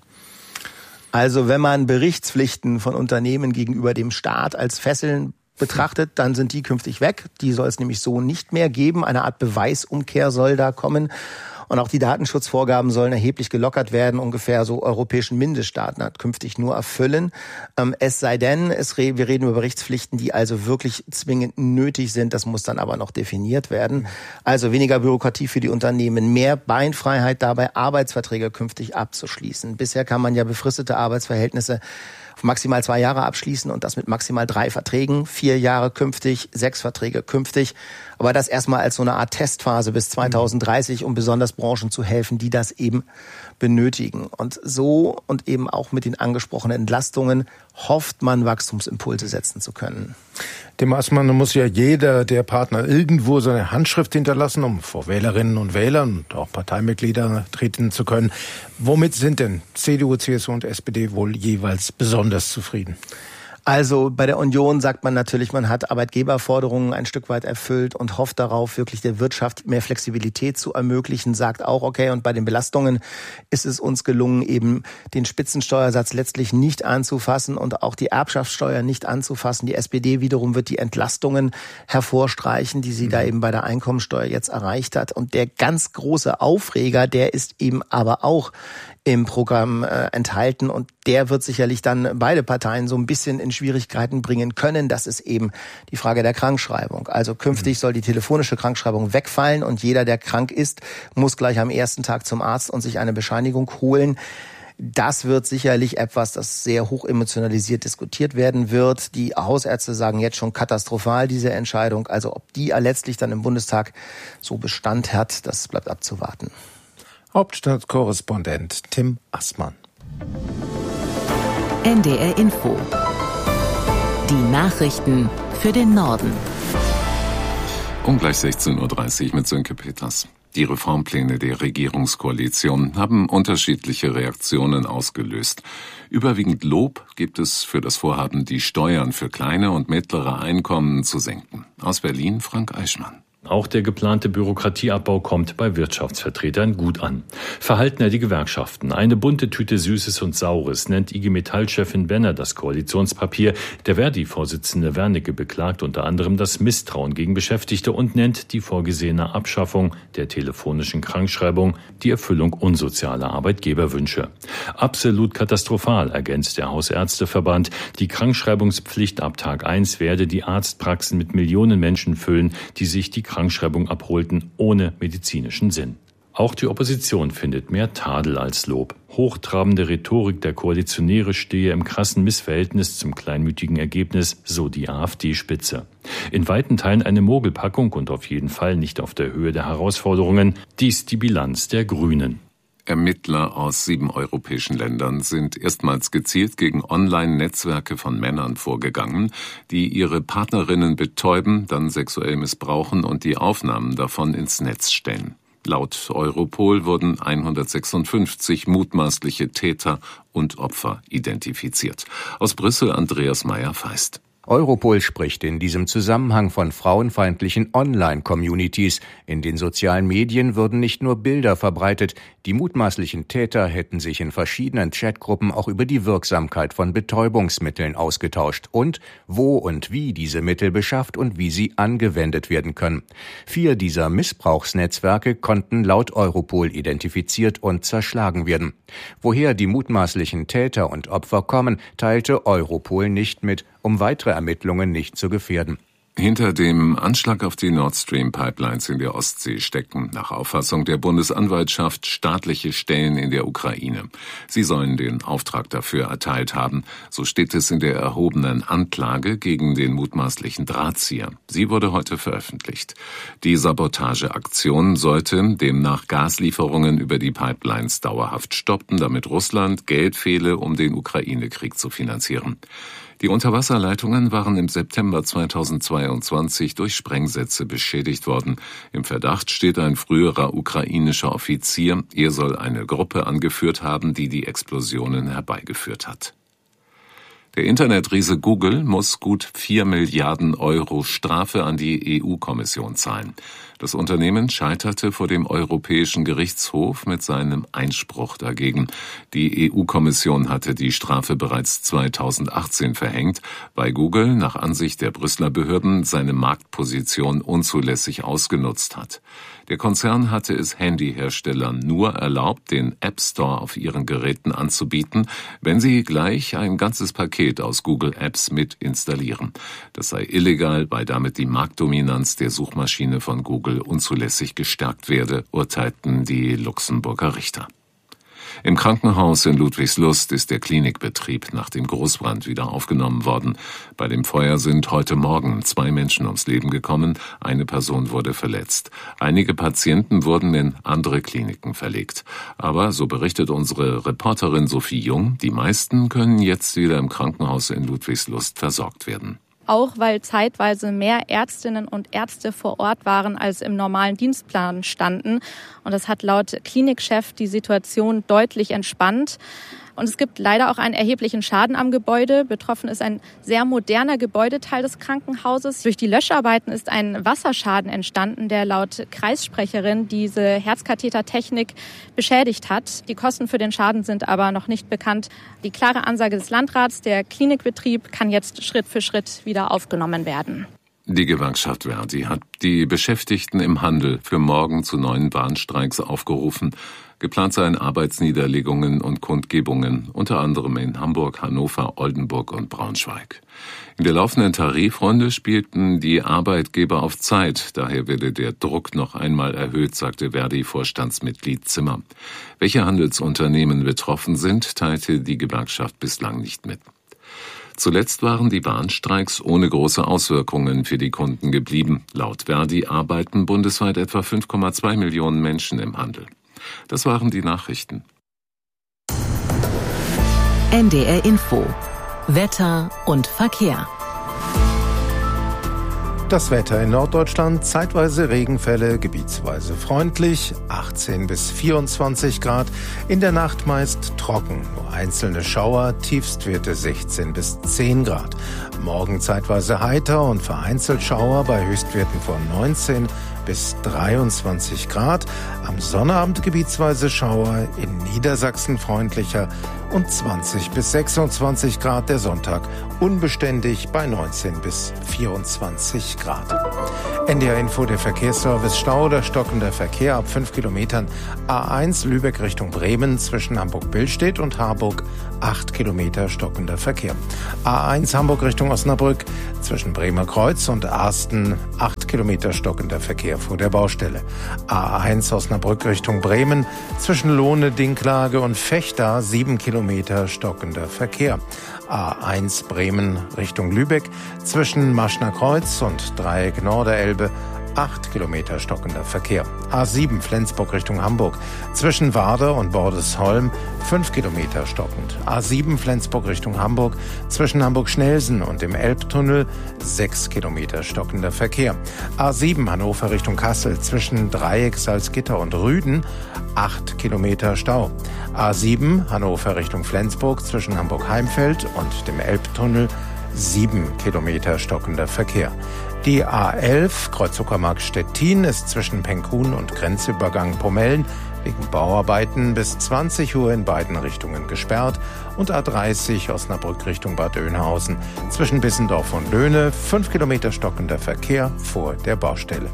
Also wenn man Berichtspflichten von Unternehmen gegenüber dem Staat als Fesseln betrachtet, dann sind die künftig weg. Die soll es nämlich so nicht mehr geben. Eine Art Beweisumkehr soll da kommen. Und auch die Datenschutzvorgaben sollen erheblich gelockert werden, ungefähr so europäischen Mindeststandards künftig nur erfüllen. Es sei denn, wir reden über Berichtspflichten, die also wirklich zwingend nötig sind. Das muss dann aber noch definiert werden. Also weniger Bürokratie für die Unternehmen, mehr Beinfreiheit dabei, Arbeitsverträge künftig abzuschließen. Bisher kann man ja befristete Arbeitsverhältnisse auf maximal 2 Jahre abschließen und das mit maximal 3 Verträgen, 4 Jahre künftig, 6 Verträge künftig. Aber das erstmal als so eine Art Testphase bis 2030, um besonders Branchen zu helfen, die das eben benötigen. Und so und eben auch mit den angesprochenen Entlastungen hofft man, Wachstumsimpulse setzen zu können. Dem Maßmann muss ja jeder der Partner irgendwo seine Handschrift hinterlassen, um vor Wählerinnen und Wählern und auch Parteimitglieder treten zu können. Womit sind denn CDU, CSU und SPD wohl jeweils besonders zufrieden? Also bei der Union sagt man natürlich, man hat Arbeitgeberforderungen ein Stück weit erfüllt und hofft darauf, wirklich der Wirtschaft mehr Flexibilität zu ermöglichen, sagt auch, okay, und bei den Belastungen ist es uns gelungen, eben den Spitzensteuersatz letztlich nicht anzufassen und auch die Erbschaftssteuer nicht anzufassen. Die SPD wiederum wird die Entlastungen hervorstreichen, die sie da eben bei der Einkommensteuer jetzt erreicht hat. Und der ganz große Aufreger, der ist eben aber auch im Programm enthalten und der wird sicherlich dann beide Parteien so ein bisschen in Schwierigkeiten bringen können. Das ist eben die Frage der Krankschreibung. Also künftig soll die telefonische Krankschreibung wegfallen und jeder, der krank ist, muss gleich am ersten Tag zum Arzt und sich eine Bescheinigung holen. Das wird sicherlich etwas, das sehr hoch emotionalisiert diskutiert werden wird. Die Hausärzte sagen jetzt schon katastrophal, diese Entscheidung. Also ob die letztlich dann im Bundestag so Bestand hat, das bleibt abzuwarten. Hauptstadtkorrespondent Tim Assmann. NDR Info. Die Nachrichten für den Norden. Um gleich 16.30 Uhr mit Sönke Peters. Die Reformpläne der Regierungskoalition haben unterschiedliche Reaktionen ausgelöst. Überwiegend Lob gibt es für das Vorhaben, die Steuern für kleine und mittlere Einkommen zu senken. Aus Berlin Frank Eichmann. Auch der geplante Bürokratieabbau kommt bei Wirtschaftsvertretern gut an. Verhalten die Gewerkschaften. Eine bunte Tüte Süßes und Saures nennt IG Metall-Chefin Benner das Koalitionspapier. Der Verdi-Vorsitzende Wernicke beklagt unter anderem das Misstrauen gegen Beschäftigte und nennt die vorgesehene Abschaffung der telefonischen Krankschreibung die Erfüllung unsozialer Arbeitgeberwünsche. Absolut katastrophal, ergänzt der Hausärzteverband. Die Krankschreibungspflicht ab Tag 1 werde die Arztpraxen mit Millionen Menschen füllen, die sich die Krankschreibung abholten, ohne medizinischen Sinn. Auch die Opposition findet mehr Tadel als Lob. Hochtrabende Rhetorik der Koalitionäre stehe im krassen Missverhältnis zum kleinmütigen Ergebnis, so die AfD-Spitze. In weiten Teilen eine Mogelpackung und auf jeden Fall nicht auf der Höhe der Herausforderungen. Dies die Bilanz der Grünen. Ermittler aus 7 europäischen Ländern sind erstmals gezielt gegen Online-Netzwerke von Männern vorgegangen, die ihre Partnerinnen betäuben, dann sexuell missbrauchen und die Aufnahmen davon ins Netz stellen. Laut Europol wurden 156 mutmaßliche Täter und Opfer identifiziert. Aus Brüssel Andreas Meyer-Feist. Europol spricht in diesem Zusammenhang von frauenfeindlichen Online-Communities. In den sozialen Medien würden nicht nur Bilder verbreitet, die mutmaßlichen Täter hätten sich in verschiedenen Chatgruppen auch über die Wirksamkeit von Betäubungsmitteln ausgetauscht und wo und wie diese Mittel beschafft und wie sie angewendet werden können. 4 dieser Missbrauchsnetzwerke konnten laut Europol identifiziert und zerschlagen werden. Woher die mutmaßlichen Täter und Opfer kommen, teilte Europol nicht mit, um weitere Ermittlungen nicht zu gefährden. Hinter dem Anschlag auf die Nord Stream Pipelines in der Ostsee stecken nach Auffassung der Bundesanwaltschaft staatliche Stellen in der Ukraine. Sie sollen den Auftrag dafür erteilt haben. So steht es in der erhobenen Anklage gegen den mutmaßlichen Drahtzieher. Sie wurde heute veröffentlicht. Die Sabotageaktion sollte demnach Gaslieferungen über die Pipelines dauerhaft stoppen, damit Russland Geld fehle, um den Ukraine-Krieg zu finanzieren. Die Unterwasserleitungen waren im September 2022 durch Sprengsätze beschädigt worden. Im Verdacht steht ein früherer ukrainischer Offizier. Er soll eine Gruppe angeführt haben, die die Explosionen herbeigeführt hat. Der Internetriese Google muss gut 4 Milliarden Euro Strafe an die EU-Kommission zahlen. Das Unternehmen scheiterte vor dem Europäischen Gerichtshof mit seinem Einspruch dagegen. Die EU-Kommission hatte die Strafe bereits 2018 verhängt, weil Google nach Ansicht der Brüsseler Behörden seine Marktposition unzulässig ausgenutzt hat. Der Konzern hatte es Handyherstellern nur erlaubt, den App Store auf ihren Geräten anzubieten, wenn sie gleich ein ganzes Paket aus Google Apps mit installieren. Das sei illegal, weil damit die Marktdominanz der Suchmaschine von Google unzulässig gestärkt werde, urteilten die Luxemburger Richter. Im Krankenhaus in Ludwigslust ist der Klinikbetrieb nach dem Großbrand wieder aufgenommen worden. Bei dem Feuer sind heute Morgen 2 Menschen ums Leben gekommen, eine Person wurde verletzt. Einige Patienten wurden in andere Kliniken verlegt. Aber, so berichtet unsere Reporterin Sophie Jung, die meisten können jetzt wieder im Krankenhaus in Ludwigslust versorgt werden. Auch weil zeitweise mehr Ärztinnen und Ärzte vor Ort waren, als im normalen Dienstplan standen. Und das hat laut Klinikchef die Situation deutlich entspannt. Und es gibt leider auch einen erheblichen Schaden am Gebäude. Betroffen ist ein sehr moderner Gebäudeteil des Krankenhauses. Durch die Löscharbeiten ist ein Wasserschaden entstanden, der laut Kreissprecherin diese Herzkathetertechnik beschädigt hat. Die Kosten für den Schaden sind aber noch nicht bekannt. Die klare Ansage des Landrats, der Klinikbetrieb kann jetzt Schritt für Schritt wieder aufgenommen werden. Die Gewerkschaft Verdi hat die Beschäftigten im Handel für morgen zu neuen Warnstreiks aufgerufen. Geplant seien Arbeitsniederlegungen und Kundgebungen, unter anderem in Hamburg, Hannover, Oldenburg und Braunschweig. In der laufenden Tarifrunde spielten die Arbeitgeber auf Zeit, daher werde der Druck noch einmal erhöht, sagte Verdi-Vorstandsmitglied Zimmer. Welche Handelsunternehmen betroffen sind, teilte die Gewerkschaft bislang nicht mit. Zuletzt waren die Warnstreiks ohne große Auswirkungen für die Kunden geblieben. Laut Verdi arbeiten bundesweit etwa 5,2 Millionen Menschen im Handel. Das waren die Nachrichten. NDR Info. Wetter und Verkehr. Das Wetter in Norddeutschland, zeitweise Regenfälle, gebietsweise freundlich, 18 bis 24 Grad, in der Nacht meist trocken, nur einzelne Schauer, Tiefstwerte 16 bis 10 Grad. Morgen zeitweise heiter und vereinzelt Schauer bei Höchstwerten von 19 bis 23 Grad. Am Sonnabend gebietsweise Schauer, in Niedersachsen freundlicher und 20 bis 26 Grad. Der Sonntag unbeständig bei 19 bis 24 Grad. NDR Info, der Verkehrsservice. Stau oder stockender Verkehr ab 5 Kilometern. A1 Lübeck Richtung Bremen zwischen Hamburg-Billstedt und Harburg 8 Kilometer stockender Verkehr. A1 Hamburg Richtung Osnabrück zwischen Bremer Kreuz und Arsten 8 Kilometer stockender Verkehr vor der Baustelle. A1 Osnabrück Richtung Bremen zwischen Lohne, Dinklage und Vechta 7 Kilometer stockender Verkehr. A1 Bremen Richtung Lübeck zwischen Maschner Kreuz und Dreieck Norderelbe 8 Kilometer stockender Verkehr. A7 Flensburg Richtung Hamburg zwischen Warder und Bordesholm 5 Kilometer stockend. A7 Flensburg Richtung Hamburg zwischen Hamburg-Schnelsen und dem Elbtunnel 6 Kilometer stockender Verkehr. A7 Hannover Richtung Kassel zwischen Dreieck, Salzgitter und Rüden 8 Kilometer Stau. A7 Hannover Richtung Flensburg zwischen Hamburg-Heimfeld und dem Elbtunnel 7 Kilometer stockender Verkehr. Die A11 Kreuz-Uckermark Stettin ist zwischen Penkhuhn und Grenzübergang Pomellen wegen Bauarbeiten bis 20 Uhr in beiden Richtungen gesperrt und A30 Osnabrück Richtung Bad Oeynhausen zwischen Bissendorf und Löhne 5 Kilometer stockender Verkehr vor der Baustelle.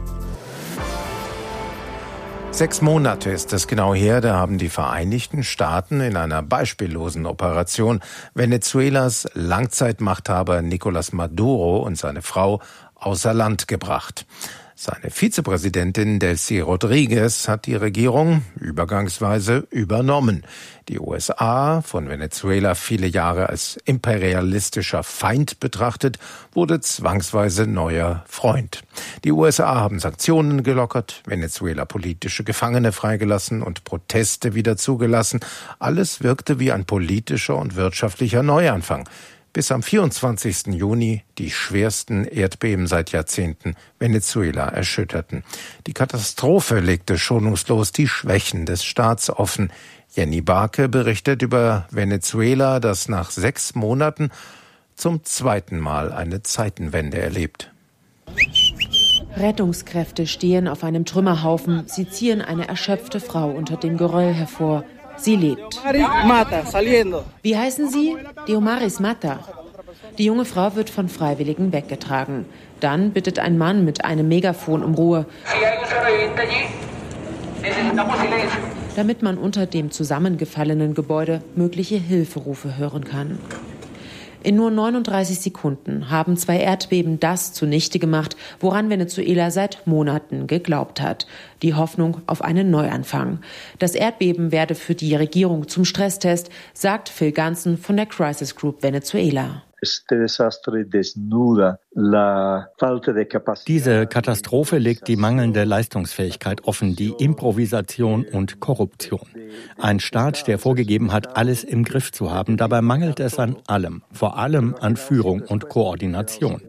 6 Monate ist es genau her, da haben die Vereinigten Staaten in einer beispiellosen Operation Venezuelas Langzeitmachthaber Nicolás Maduro und seine Frau außer Land gebracht. Seine Vizepräsidentin Delcy Rodriguez hat die Regierung übergangsweise übernommen. Die USA, von Venezuela viele Jahre als imperialistischer Feind betrachtet, wurde zwangsweise neuer Freund. Die USA haben Sanktionen gelockert, Venezuela politische Gefangene freigelassen und Proteste wieder zugelassen. Alles wirkte wie ein politischer und wirtschaftlicher Neuanfang. Bis am 24. Juni die schwersten Erdbeben seit Jahrzehnten Venezuela erschütterten. Die Katastrophe legte schonungslos die Schwächen des Staats offen. Jenny Barke berichtet über Venezuela, das nach 6 Monaten zum zweiten Mal eine Zeitenwende erlebt. Rettungskräfte stehen auf einem Trümmerhaufen. Sie ziehen eine erschöpfte Frau unter dem Geröll hervor. Sie lebt. Wie heißen Sie? Diomaris Mata. Die junge Frau wird von Freiwilligen weggetragen. Dann bittet ein Mann mit einem Megafon um Ruhe, damit man unter dem zusammengefallenen Gebäude mögliche Hilferufe hören kann. In nur 39 Sekunden haben 2 Erdbeben das zunichte gemacht, woran Venezuela seit Monaten geglaubt hat. Die Hoffnung auf einen Neuanfang. Das Erdbeben werde für die Regierung zum Stresstest, sagt Phil Ganzen von der Crisis Group Venezuela. Diese Katastrophe legt die mangelnde Leistungsfähigkeit offen, die Improvisation und Korruption. Ein Staat, der vorgegeben hat, alles im Griff zu haben, dabei mangelt es an allem, vor allem an Führung und Koordination.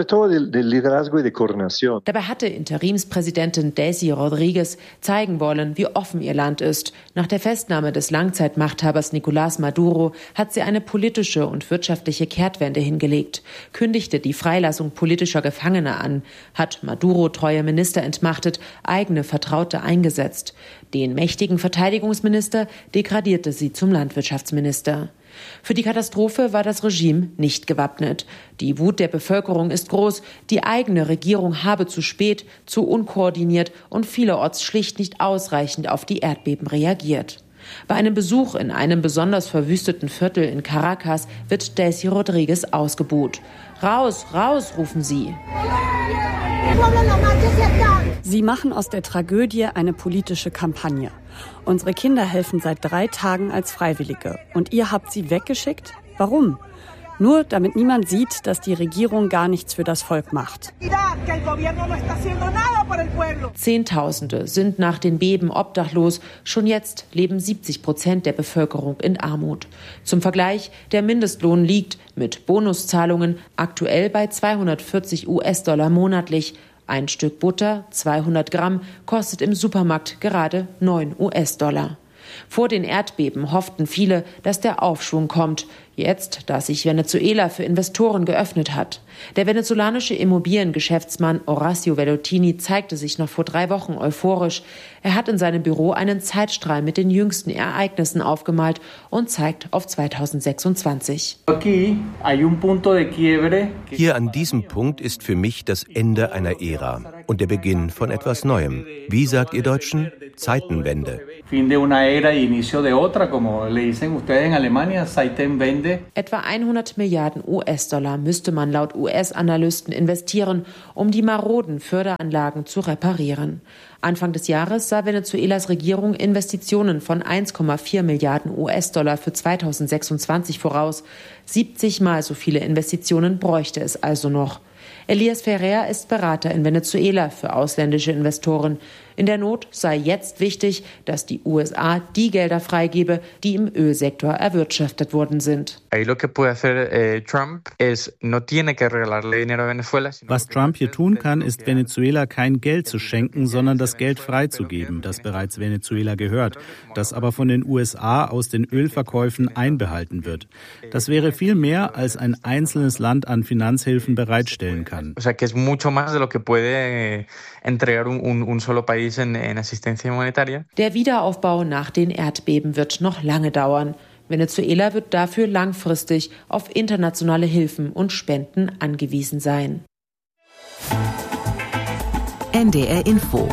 Dabei hatte Interimspräsidentin Delcy Rodriguez zeigen wollen, wie offen ihr Land ist. Nach der Festnahme des Langzeitmachthabers Nicolás Maduro hat sie eine politische und wirtschaftliche Kehrtwende hingelegt, kündigte die Freilassung politischer Gefangener an, hat Maduro treue Minister entmachtet, eigene Vertraute eingesetzt. Den mächtigen Verteidigungsminister degradierte sie zum Landwirtschaftsminister. Für die Katastrophe war das Regime nicht gewappnet. Die Wut der Bevölkerung ist groß. Die eigene Regierung habe zu spät, zu unkoordiniert und vielerorts schlicht nicht ausreichend auf die Erdbeben reagiert. Bei einem Besuch in einem besonders verwüsteten Viertel in Caracas wird Delcy Rodriguez ausgebuht. Raus, raus, rufen sie. Sie machen aus der Tragödie eine politische Kampagne. Unsere Kinder helfen seit 3 Tagen als Freiwillige. Und ihr habt sie weggeschickt? Warum? Nur damit niemand sieht, dass die Regierung gar nichts für das Volk macht. Zehntausende sind nach den Beben obdachlos. Schon jetzt leben 70% der Bevölkerung in Armut. Zum Vergleich, der Mindestlohn liegt mit Bonuszahlungen aktuell bei 240 US-Dollar monatlich. Ein Stück Butter, 200 Gramm, kostet im Supermarkt gerade 9 US-Dollar. Vor den Erdbeben hofften viele, dass der Aufschwung kommt. Jetzt, da sich Venezuela für Investoren geöffnet hat. Der venezolanische Immobiliengeschäftsmann Horacio Vellottini zeigte sich noch vor 3 Wochen euphorisch. Er hat in seinem Büro einen Zeitstrahl mit den jüngsten Ereignissen aufgemalt und zeigt auf 2026. Hier an diesem Punkt ist für mich das Ende einer Ära und der Beginn von etwas Neuem. Wie sagt ihr Deutschen? Zeitenwende. Etwa 100 Milliarden US-Dollar müsste man laut US-Analysten investieren, um die maroden Förderanlagen zu reparieren. Anfang des Jahres sah Venezuelas Regierung Investitionen von 1,4 Milliarden US-Dollar für 2026 voraus. 70 Mal so viele Investitionen bräuchte es also noch. Elias Ferrer ist Berater in Venezuela für ausländische Investoren. In der Not sei jetzt wichtig, dass die USA die Gelder freigebe, die im Ölsektor erwirtschaftet worden sind. Was Trump hier tun kann, ist Venezuela kein Geld zu schenken, sondern das Geld freizugeben, das bereits Venezuela gehört, das aber von den USA aus den Ölverkäufen einbehalten wird. Das wäre viel mehr, als ein einzelnes Land an Finanzhilfen bereitstellen kann. Der Wiederaufbau nach den Erdbeben wird noch lange dauern. Venezuela wird dafür langfristig auf internationale Hilfen und Spenden angewiesen sein. NDR Info.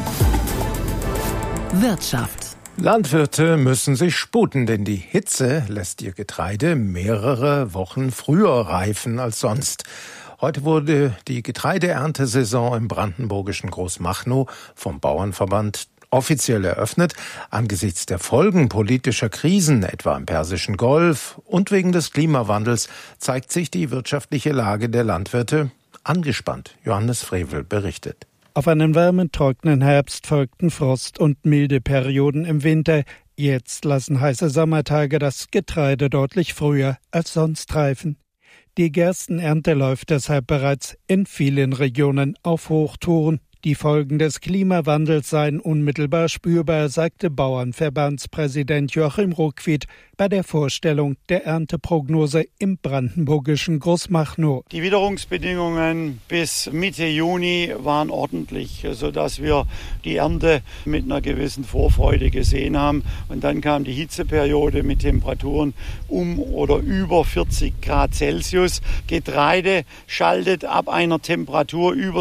Wirtschaft. Landwirte müssen sich sputen, denn die Hitze lässt ihr Getreide mehrere Wochen früher reifen als sonst. Heute wurde die Getreideerntesaison im brandenburgischen Großmachnow vom Bauernverband offiziell eröffnet. Angesichts der Folgen politischer Krisen, etwa im Persischen Golf und wegen des Klimawandels, zeigt sich die wirtschaftliche Lage der Landwirte angespannt. Johannes Frevel berichtet. Auf einen warmen, trockenen Herbst folgten Frost- und milde Perioden im Winter. Jetzt lassen heiße Sommertage das Getreide deutlich früher als sonst reifen. Die Gerstenernte läuft deshalb bereits in vielen Regionen auf Hochtouren. Die Folgen des Klimawandels seien unmittelbar spürbar, sagte Bauernverbandspräsident Joachim Ruckwied bei der Vorstellung der Ernteprognose im brandenburgischen Großmachnow. Die Witterungsbedingungen bis Mitte Juni waren ordentlich, sodass wir die Ernte mit einer gewissen Vorfreude gesehen haben. Und dann kam die Hitzeperiode mit Temperaturen um oder über 40 Grad Celsius. Getreide schaltet ab einer Temperatur über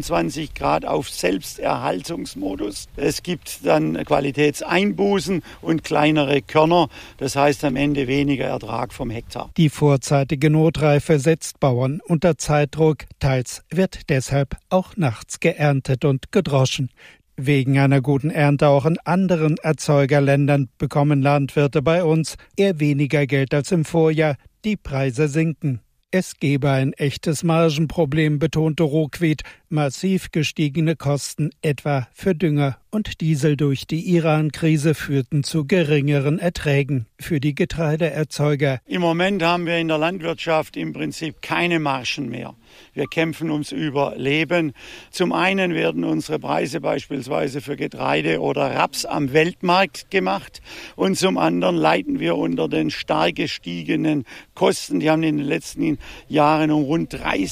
27 Grad auf Selbsterhaltungsmodus. Es gibt dann Qualitätseinbußen und kleinere Körner. Das heißt am Ende weniger Ertrag vom Hektar. Die vorzeitige Notreife setzt Bauern unter Zeitdruck. Teils wird deshalb auch nachts geerntet und gedroschen. Wegen einer guten Ernte auch in anderen Erzeugerländern bekommen Landwirte bei uns eher weniger Geld als im Vorjahr. Die Preise sinken. Es gebe ein echtes Margenproblem, betonte Ruckwied. Massiv gestiegene Kosten, etwa für Dünger und Diesel durch die Iran-Krise, führten zu geringeren Erträgen für die Getreideerzeuger. Im Moment haben wir in der Landwirtschaft im Prinzip keine Margen mehr. Wir kämpfen ums Überleben. Zum einen werden unsere Preise beispielsweise für Getreide oder Raps am Weltmarkt gemacht und zum anderen leiden wir unter den stark gestiegenen Kosten. Die haben in den letzten Jahren um rund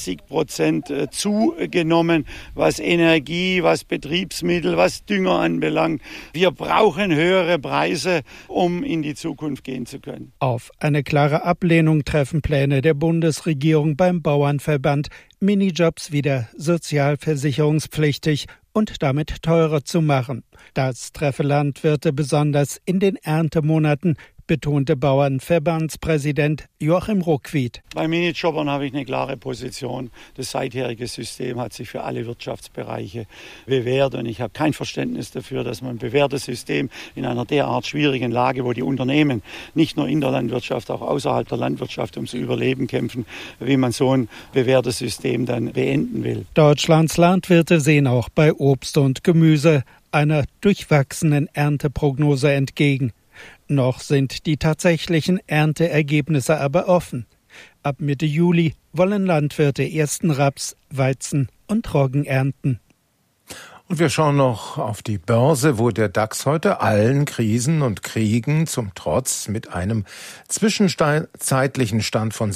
30% zugenommen, was Energie, was Betriebsmittel, was Dünger anbelangt. Wir brauchen höhere Preise, um in die Zukunft gehen zu können. Auf eine klare Ablehnung treffen Pläne der Bundesregierung beim Bauernverband, Minijobs wieder sozialversicherungspflichtig und damit teurer zu machen. Das treffe Landwirte besonders in den Erntemonaten. betonte Bauernverbandspräsident Joachim Ruckwied. Bei Minijobbern habe ich eine klare Position. Das seitherige System hat sich für alle Wirtschaftsbereiche bewährt und ich habe kein Verständnis dafür, dass man ein bewährtes System in einer derart schwierigen Lage, wo die Unternehmen nicht nur in der Landwirtschaft, auch außerhalb der Landwirtschaft ums Überleben kämpfen, wie man so ein bewährtes System dann beenden will. Deutschlands Landwirte sehen auch bei Obst und Gemüse einer durchwachsenen Ernteprognose entgegen. Noch sind die tatsächlichen Ernteergebnisse aber offen. Ab Mitte Juli wollen Landwirte ersten Raps, Weizen und Roggen ernten. Und wir schauen noch auf die Börse, wo der DAX heute allen Krisen und Kriegen zum Trotz mit einem zwischenzeitlichen Stand von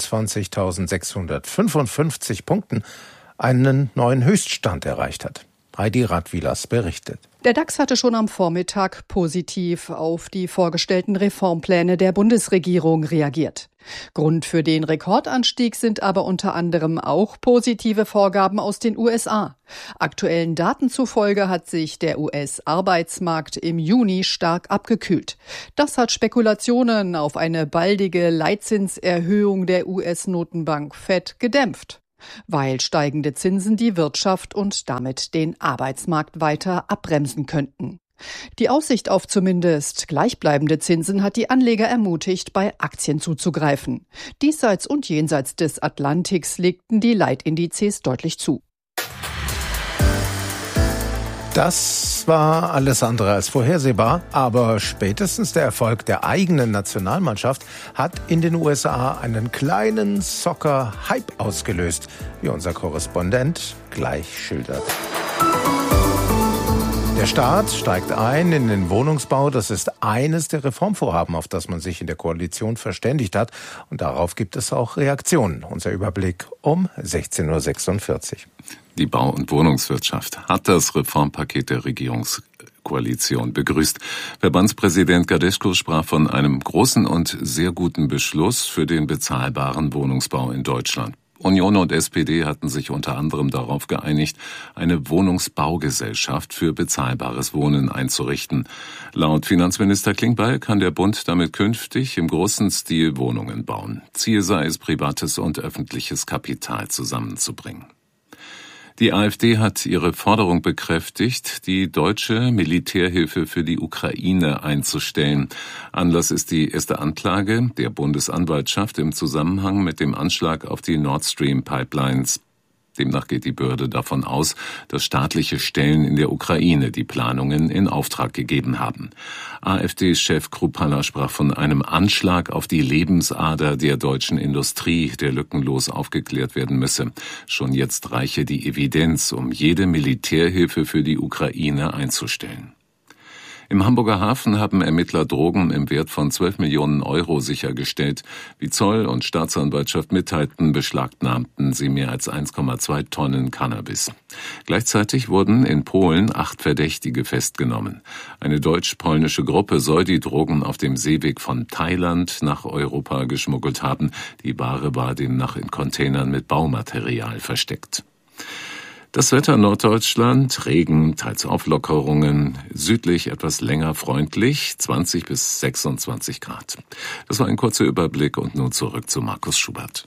26.655 Punkten einen neuen Höchststand erreicht hat. Heidi Radwilas berichtet. Der DAX hatte schon am Vormittag positiv auf die vorgestellten Reformpläne der Bundesregierung reagiert. Grund für den Rekordanstieg sind aber unter anderem auch positive Vorgaben aus den USA. Aktuellen Daten zufolge hat sich der US-Arbeitsmarkt im Juni stark abgekühlt. Das hat Spekulationen auf eine baldige Leitzinserhöhung der US-Notenbank Fed gedämpft, weil steigende Zinsen die Wirtschaft und damit den Arbeitsmarkt weiter abbremsen könnten. Die Aussicht auf zumindest gleichbleibende Zinsen hat die Anleger ermutigt, bei Aktien zuzugreifen. Diesseits und jenseits des Atlantiks legten die Leitindizes deutlich zu. Das war alles andere als vorhersehbar, aber spätestens der Erfolg der eigenen Nationalmannschaft hat in den USA einen kleinen Soccer-Hype ausgelöst, wie unser Korrespondent gleich schildert. Der Staat steigt ein in den Wohnungsbau. Das ist eines der Reformvorhaben, auf das man sich in der Koalition verständigt hat. Und darauf gibt es auch Reaktionen. Unser Überblick um 16.46 Uhr. Die Bau- und Wohnungswirtschaft hat das Reformpaket der Regierungskoalition begrüßt. Verbandspräsident Gadeschko sprach von einem großen und sehr guten Beschluss für den bezahlbaren Wohnungsbau in Deutschland. Union und SPD hatten sich unter anderem darauf geeinigt, eine Wohnungsbaugesellschaft für bezahlbares Wohnen einzurichten. Laut Finanzminister Klingbeil kann der Bund damit künftig im großen Stil Wohnungen bauen. Ziel sei es, privates und öffentliches Kapital zusammenzubringen. Die AfD hat ihre Forderung bekräftigt, die deutsche Militärhilfe für die Ukraine einzustellen. Anlass ist die erste Anklage der Bundesanwaltschaft im Zusammenhang mit dem Anschlag auf die Nord Stream Pipelines. Demnach geht die Behörde davon aus, dass staatliche Stellen in der Ukraine die Planungen in Auftrag gegeben haben. AfD-Chef Kruppalla sprach von einem Anschlag auf die Lebensader der deutschen Industrie, der lückenlos aufgeklärt werden müsse. Schon jetzt reiche die Evidenz, um jede Militärhilfe für die Ukraine einzustellen. Im Hamburger Hafen haben Ermittler Drogen im Wert von 12 Millionen Euro sichergestellt. Wie Zoll und Staatsanwaltschaft mitteilten, beschlagnahmten sie mehr als 1,2 Tonnen Cannabis. Gleichzeitig wurden in Polen 8 Verdächtige festgenommen. Eine deutsch-polnische Gruppe soll die Drogen auf dem Seeweg von Thailand nach Europa geschmuggelt haben. Die Ware war demnach in Containern mit Baumaterial versteckt. Das Wetter Norddeutschland, Regen, teils Auflockerungen, südlich etwas länger freundlich, 20 bis 26 Grad. Das war ein kurzer Überblick und nun zurück zu Markus Schubert.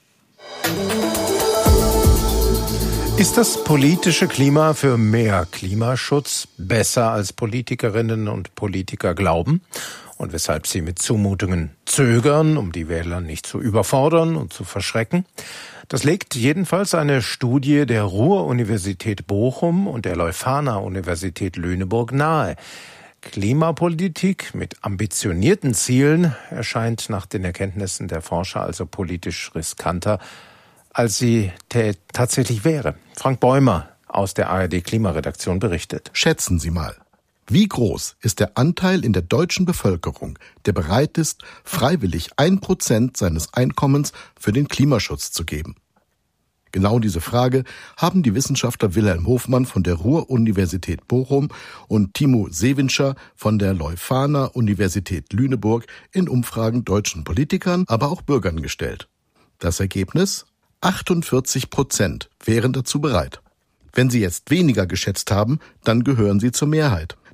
Ist das politische Klima für mehr Klimaschutz besser als Politikerinnen und Politiker glauben? Und weshalb sie mit Zumutungen zögern, um die Wähler nicht zu überfordern und zu verschrecken? Das legt jedenfalls eine Studie der Ruhr-Universität Bochum und der Leuphana-Universität Lüneburg nahe. Klimapolitik mit ambitionierten Zielen erscheint nach den Erkenntnissen der Forscher also politisch riskanter, als sie tatsächlich wäre. Frank Bäumer aus der ARD-Klimaredaktion berichtet. Schätzen Sie mal. Wie groß ist der Anteil in der deutschen Bevölkerung, der bereit ist, freiwillig 1% seines Einkommens für den Klimaschutz zu geben? Genau diese Frage haben die Wissenschaftler Wilhelm Hofmann von der Ruhr-Universität Bochum und Timo Sewinscher von der Leuphana-Universität Lüneburg in Umfragen deutschen Politikern, aber auch Bürgern gestellt. Das Ergebnis? 48% wären dazu bereit. Wenn Sie jetzt weniger geschätzt haben, dann gehören Sie zur Mehrheit.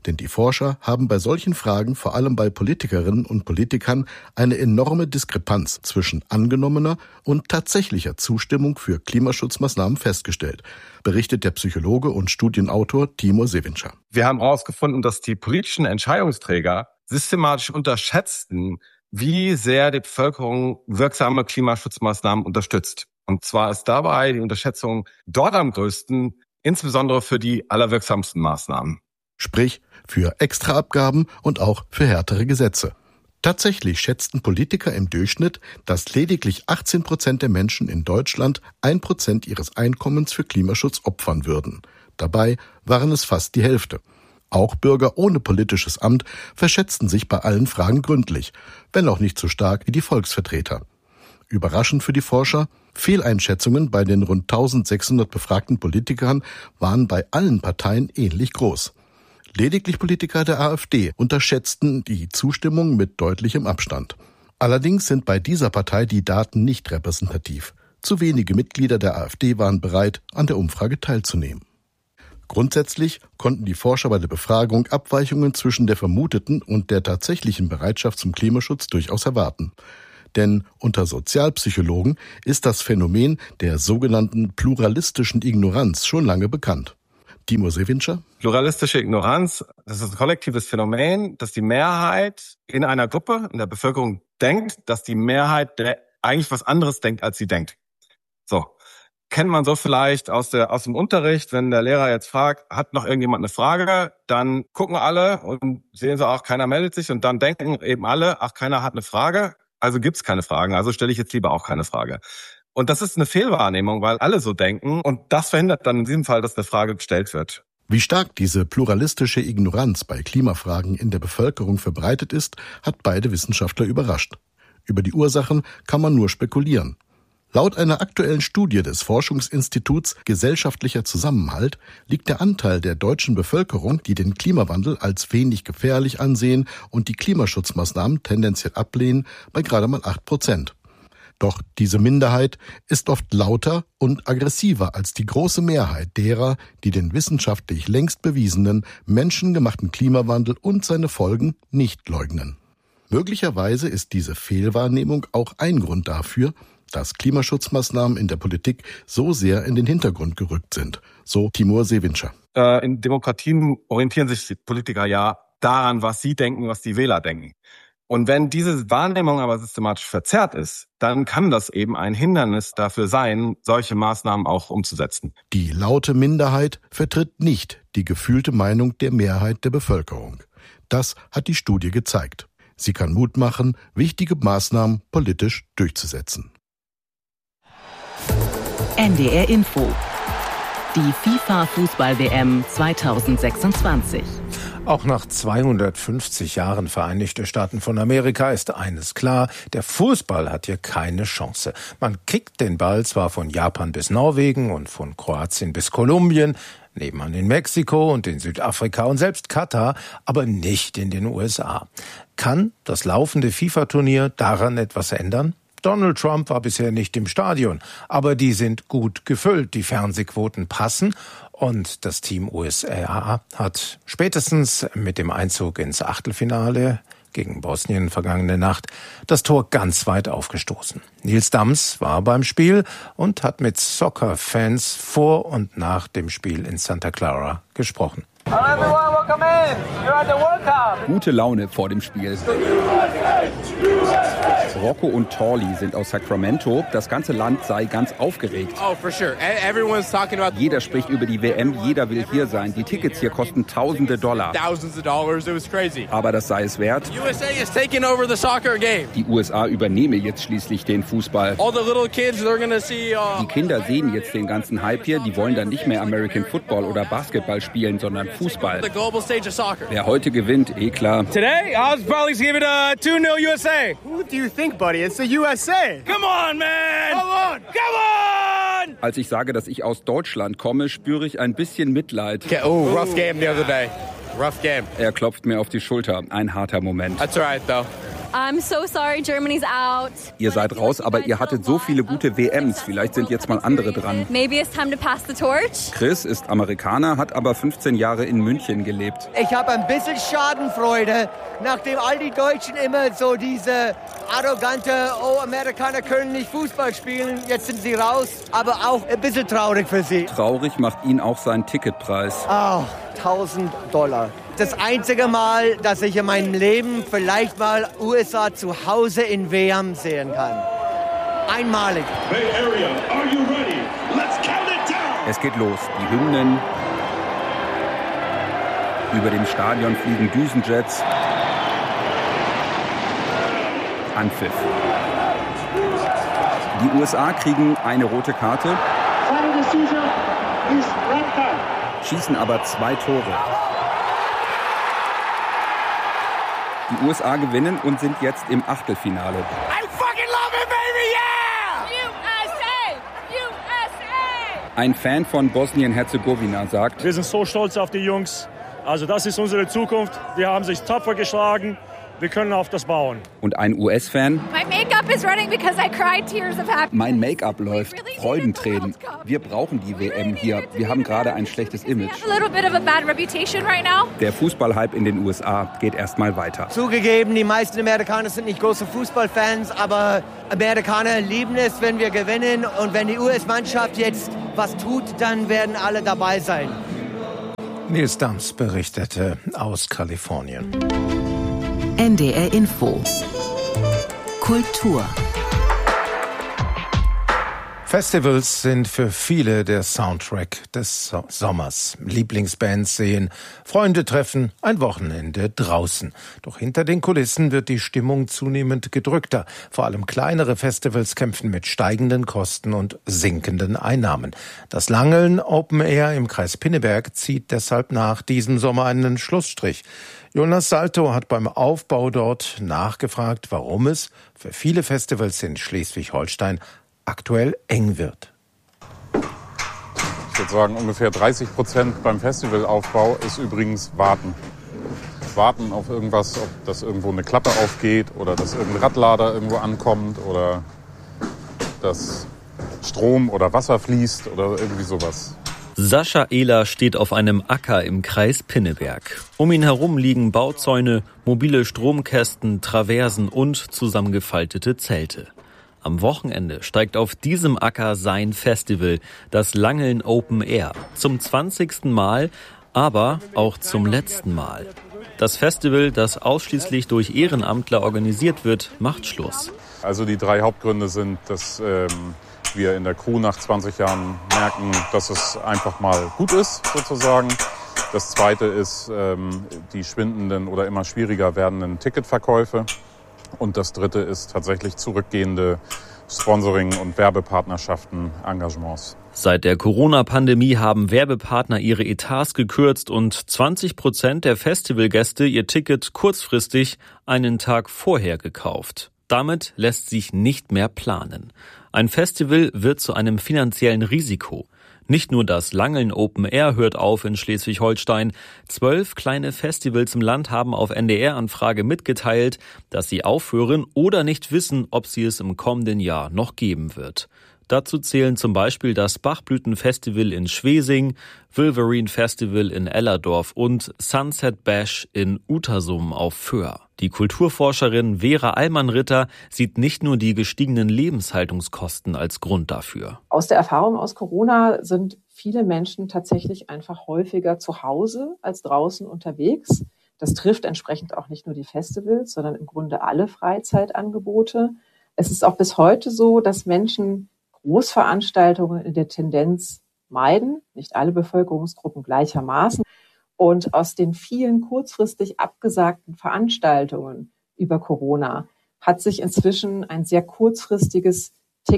Denn die Forscher haben bei solchen Fragen, vor allem bei Politikerinnen und Politikern, eine enorme Diskrepanz zwischen angenommener und tatsächlicher Zustimmung für Klimaschutzmaßnahmen festgestellt, berichtet der Psychologe und Studienautor Timur Sevinča. Wir haben herausgefunden, dass die politischen Entscheidungsträger systematisch unterschätzten, wie sehr die Bevölkerung wirksame Klimaschutzmaßnahmen unterstützt. Und zwar ist dabei die Unterschätzung dort am größten, insbesondere für die allerwirksamsten Maßnahmen. Sprich für Extraabgaben und auch für härtere Gesetze. Tatsächlich schätzten Politiker im Durchschnitt, dass lediglich 18% der Menschen in Deutschland 1% ihres Einkommens für Klimaschutz opfern würden. Dabei waren es fast die Hälfte. Auch Bürger ohne politisches Amt verschätzten sich bei allen Fragen gründlich, wenn auch nicht so stark wie die Volksvertreter. Überraschend für die Forscher, Fehleinschätzungen bei den rund 1600 befragten Politikern waren bei allen Parteien ähnlich groß. Lediglich Politiker der AfD unterschätzten die Zustimmung mit deutlichem Abstand. Allerdings sind bei dieser Partei die Daten nicht repräsentativ. Zu wenige Mitglieder der AfD waren bereit, an der Umfrage teilzunehmen. Grundsätzlich konnten die Forscher bei der Befragung Abweichungen zwischen der vermuteten und der tatsächlichen Bereitschaft zum Klimaschutz durchaus erwarten. Denn unter Sozialpsychologen ist das Phänomen der sogenannten pluralistischen Ignoranz schon lange bekannt. Timur Sevinča? Pluralistische Ignoranz, das ist ein kollektives Phänomen, dass die Mehrheit in einer Gruppe, in der Bevölkerung denkt, dass die Mehrheit eigentlich was anderes denkt, als sie denkt. So. Kennt man so vielleicht aus dem Unterricht, wenn der Lehrer jetzt fragt, hat noch irgendjemand eine Frage, dann gucken alle und sehen so, ach, keiner meldet sich und dann denken eben alle, ach, keiner hat eine Frage, also gibt's keine Fragen, also stelle ich jetzt lieber auch keine Frage. Und das ist eine Fehlwahrnehmung, weil alle so denken und das verhindert dann in diesem Fall, dass eine Frage gestellt wird. Wie stark diese pluralistische Ignoranz bei Klimafragen in der Bevölkerung verbreitet ist, hat beide Wissenschaftler überrascht. Über die Ursachen kann man nur spekulieren. Laut einer aktuellen Studie des Forschungsinstituts Gesellschaftlicher Zusammenhalt liegt der Anteil der deutschen Bevölkerung, die den Klimawandel als wenig gefährlich ansehen und die Klimaschutzmaßnahmen tendenziell ablehnen, bei gerade mal 8%. Doch diese Minderheit ist oft lauter und aggressiver als die große Mehrheit derer, die den wissenschaftlich längst bewiesenen menschengemachten Klimawandel und seine Folgen nicht leugnen. Möglicherweise ist diese Fehlwahrnehmung auch ein Grund dafür, dass Klimaschutzmaßnahmen in der Politik so sehr in den Hintergrund gerückt sind, so Timur Sevinča. In Demokratien orientieren sich die Politiker ja daran, was sie denken, was die Wähler denken. Und wenn diese Wahrnehmung aber systematisch verzerrt ist, dann kann das eben ein Hindernis dafür sein, solche Maßnahmen auch umzusetzen. Die laute Minderheit vertritt nicht die gefühlte Meinung der Mehrheit der Bevölkerung. Das hat die Studie gezeigt. Sie kann Mut machen, wichtige Maßnahmen politisch durchzusetzen. NDR Info. Die FIFA-Fußball-WM 2026. Auch nach 250 Jahren Vereinigte Staaten von Amerika ist eines klar, der Fußball hat hier keine Chance. Man kickt den Ball zwar von Japan bis Norwegen und von Kroatien bis Kolumbien, nebenan in Mexiko und in Südafrika und selbst Katar, aber nicht in den USA. Kann das laufende FIFA-Turnier daran etwas ändern? Donald Trump war bisher nicht im Stadion, aber die sind gut gefüllt, die Fernsehquoten passen und das Team USA hat spätestens mit dem Einzug ins Achtelfinale gegen Bosnien vergangene Nacht das Tor ganz weit aufgestoßen. Nils Dams war beim Spiel und hat mit Soccer-Fans vor und nach dem Spiel in Santa Clara gesprochen. Gute Laune vor dem Spiel. Rocco und Torley sind aus Sacramento. Das ganze Land sei ganz aufgeregt. Jeder spricht über die WM, jeder will hier sein. Die Tickets hier kosten Tausende Dollar. Aber das sei es wert. Die USA übernehme jetzt schließlich den Fußball. Die Kinder sehen jetzt den ganzen Hype hier. Die wollen dann nicht mehr American Football oder Basketball spielen, sondern Fußball. Wer heute gewinnt, klar. Today, I'll probably give it a 2-0 USA. Who do you think, buddy? It's the USA. Come on, man! Come on! Come on! Als ich sage, dass ich aus Deutschland komme, spüre ich ein bisschen Mitleid. Oh, rough game the other day. Rough game. Er klopft mir auf die Schulter. Ein harter Moment. That's all right, though. I'm so sorry, Germany's out. Ihr seid raus, aber ihr hattet so viele gute WMs. Vielleicht sind jetzt mal andere dran. Maybe it's time to pass the torch. Chris ist Amerikaner, hat aber 15 Jahre in München gelebt. Ich habe ein bisschen Schadenfreude, nachdem all die Deutschen immer so diese arrogante, Amerikaner können nicht Fußball spielen, jetzt sind sie raus, aber auch ein bisschen traurig für sie. Traurig macht ihn auch sein Ticketpreis. $1.000. Das einzige Mal, dass ich in meinem Leben vielleicht mal USA zu Hause in WM sehen kann. Einmalig. Bay Area, are you ready? Let's count it down. Es geht los. Die Hymnen. Über dem Stadion fliegen Düsenjets. Anpfiff. Die USA kriegen eine rote Karte, schießen aber 2 Tore. Die USA gewinnen und sind jetzt im Achtelfinale. I fucking love it, baby, yeah! USA! Ein Fan von Bosnien-Herzegowina sagt: Wir sind so stolz auf die Jungs. Also das ist unsere Zukunft. Die haben sich tapfer geschlagen. Wir können auf das bauen. Und ein US-Fan: My makeup is running because I cried tears of happiness. Mein Make-up läuft, Freudentränen. Wir brauchen die WM hier. Wir haben gerade ein schlechtes Image. A little bit of a bad reputation right now. Der Fußballhype in den USA geht erstmal weiter. Zugegeben, die meisten Amerikaner sind nicht große Fußballfans, aber Amerikaner lieben es, wenn wir gewinnen. Und wenn die US-Mannschaft jetzt was tut, dann werden alle dabei sein. Nils Dams berichtete aus Kalifornien. NDR Info. Kultur. Festivals sind für viele der Soundtrack des Sommers. Lieblingsbands sehen, Freunde treffen, ein Wochenende draußen. Doch hinter den Kulissen wird die Stimmung zunehmend gedrückter. Vor allem kleinere Festivals kämpfen mit steigenden Kosten und sinkenden Einnahmen. Das Langeln Open Air im Kreis Pinneberg zieht deshalb nach diesem Sommer einen Schlussstrich. Jonas Salto hat beim Aufbau dort nachgefragt, warum es für viele Festivals in Schleswig-Holstein aktuell eng wird. Ich würde sagen, ungefähr 30% beim Festivalaufbau ist übrigens Warten. Warten auf irgendwas, ob das irgendwo eine Klappe aufgeht oder dass irgendein Radlader irgendwo ankommt oder dass Strom oder Wasser fließt oder irgendwie sowas. Sascha Ehler steht auf einem Acker im Kreis Pinneberg. Um ihn herum liegen Bauzäune, mobile Stromkästen, Traversen und zusammengefaltete Zelte. Am Wochenende steigt auf diesem Acker sein Festival, das Langeln Open Air. Zum 20. Mal, aber auch zum letzten Mal. Das Festival, das ausschließlich durch Ehrenamtler organisiert wird, macht Schluss. Also die 3 Hauptgründe sind, dass wir in der Crew nach 20 Jahren merken, dass es einfach mal gut ist, sozusagen. Das Zweite ist die schwindenden oder immer schwieriger werdenden Ticketverkäufe. Und das Dritte ist tatsächlich zurückgehende Sponsoring- und Werbepartnerschaften, Engagements. Seit der Corona-Pandemie haben Werbepartner ihre Etats gekürzt und 20% der Festivalgäste ihr Ticket kurzfristig einen Tag vorher gekauft. Damit lässt sich nicht mehr planen. Ein Festival wird zu einem finanziellen Risiko. Nicht nur das Langeln Open Air hört auf in Schleswig-Holstein. 12 kleine Festivals im Land haben auf NDR-Anfrage mitgeteilt, dass sie aufhören oder nicht wissen, ob sie es im kommenden Jahr noch geben wird. Dazu zählen zum Beispiel das Bachblüten-Festival in Schwesing, Wolverine Festival in Ellerdorf und Sunset Bash in Utersum auf Föhr. Die Kulturforscherin Vera Allmann-Ritter sieht nicht nur die gestiegenen Lebenshaltungskosten als Grund dafür. Aus der Erfahrung aus Corona sind viele Menschen tatsächlich einfach häufiger zu Hause als draußen unterwegs. Das trifft entsprechend auch nicht nur die Festivals, sondern im Grunde alle Freizeitangebote. Es ist auch bis heute so, dass Menschen Großveranstaltungen in der Tendenz meiden, nicht alle Bevölkerungsgruppen gleichermaßen. Und aus den vielen kurzfristig abgesagten Veranstaltungen über Corona hat sich inzwischen ein sehr kurzfristiges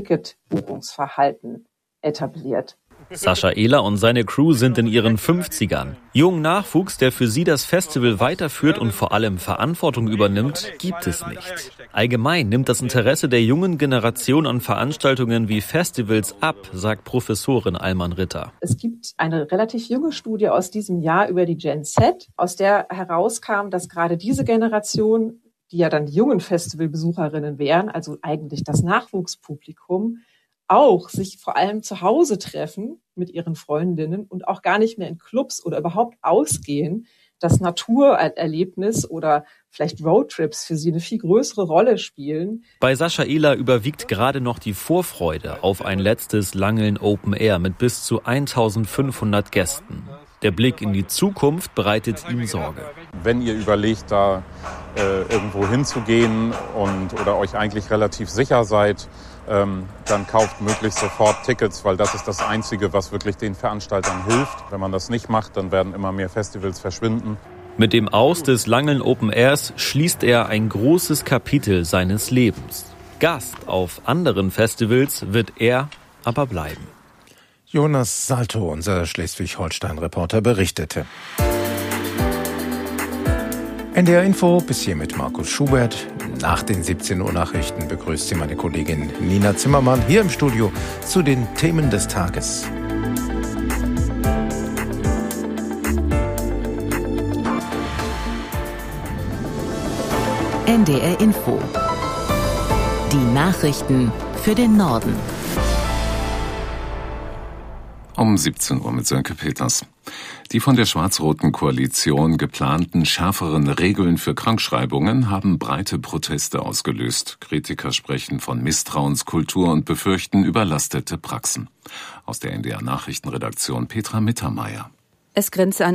Ticketbuchungsverhalten etabliert. Sascha Ehler und seine Crew sind in ihren 50ern. Jungen Nachwuchs, der für sie das Festival weiterführt und vor allem Verantwortung übernimmt, gibt es nicht. Allgemein nimmt das Interesse der jungen Generation an Veranstaltungen wie Festivals ab, sagt Professorin Allmann-Ritter. Es gibt eine relativ junge Studie aus diesem Jahr über die Gen Z, aus der herauskam, dass gerade diese Generation die ja dann die jungen Festivalbesucherinnen wären, also eigentlich das Nachwuchspublikum, auch sich vor allem zu Hause treffen mit ihren Freundinnen und auch gar nicht mehr in Clubs oder überhaupt ausgehen, dass Naturerlebnis oder vielleicht Roadtrips für sie eine viel größere Rolle spielen. Bei Sascha Ehler überwiegt gerade noch die Vorfreude auf ein letztes Langeln Open Air mit bis zu 1500 Gästen. Der Blick in die Zukunft bereitet ihm Sorge. Wenn ihr überlegt, da irgendwo hinzugehen oder euch eigentlich relativ sicher seid, dann kauft möglichst sofort Tickets, weil das ist das Einzige, was wirklich den Veranstaltern hilft. Wenn man das nicht macht, dann werden immer mehr Festivals verschwinden. Mit dem Aus des Langeln Open Airs schließt er ein großes Kapitel seines Lebens. Gast auf anderen Festivals wird er aber bleiben. Jonas Salto, unser Schleswig-Holstein-Reporter, berichtete. NDR Info bis hier mit Markus Schubert. Nach den 17 Uhr Nachrichten begrüßt Sie meine Kollegin Nina Zimmermann hier im Studio zu den Themen des Tages. NDR Info. Die Nachrichten für den Norden. Um 17 Uhr mit Sönke Peters. Die von der schwarz-roten Koalition geplanten schärferen Regeln für Krankschreibungen haben breite Proteste ausgelöst. Kritiker sprechen von Misstrauenskultur und befürchten überlastete Praxen. Aus der NDR Nachrichtenredaktion Petra Mittermeier. Es grenze an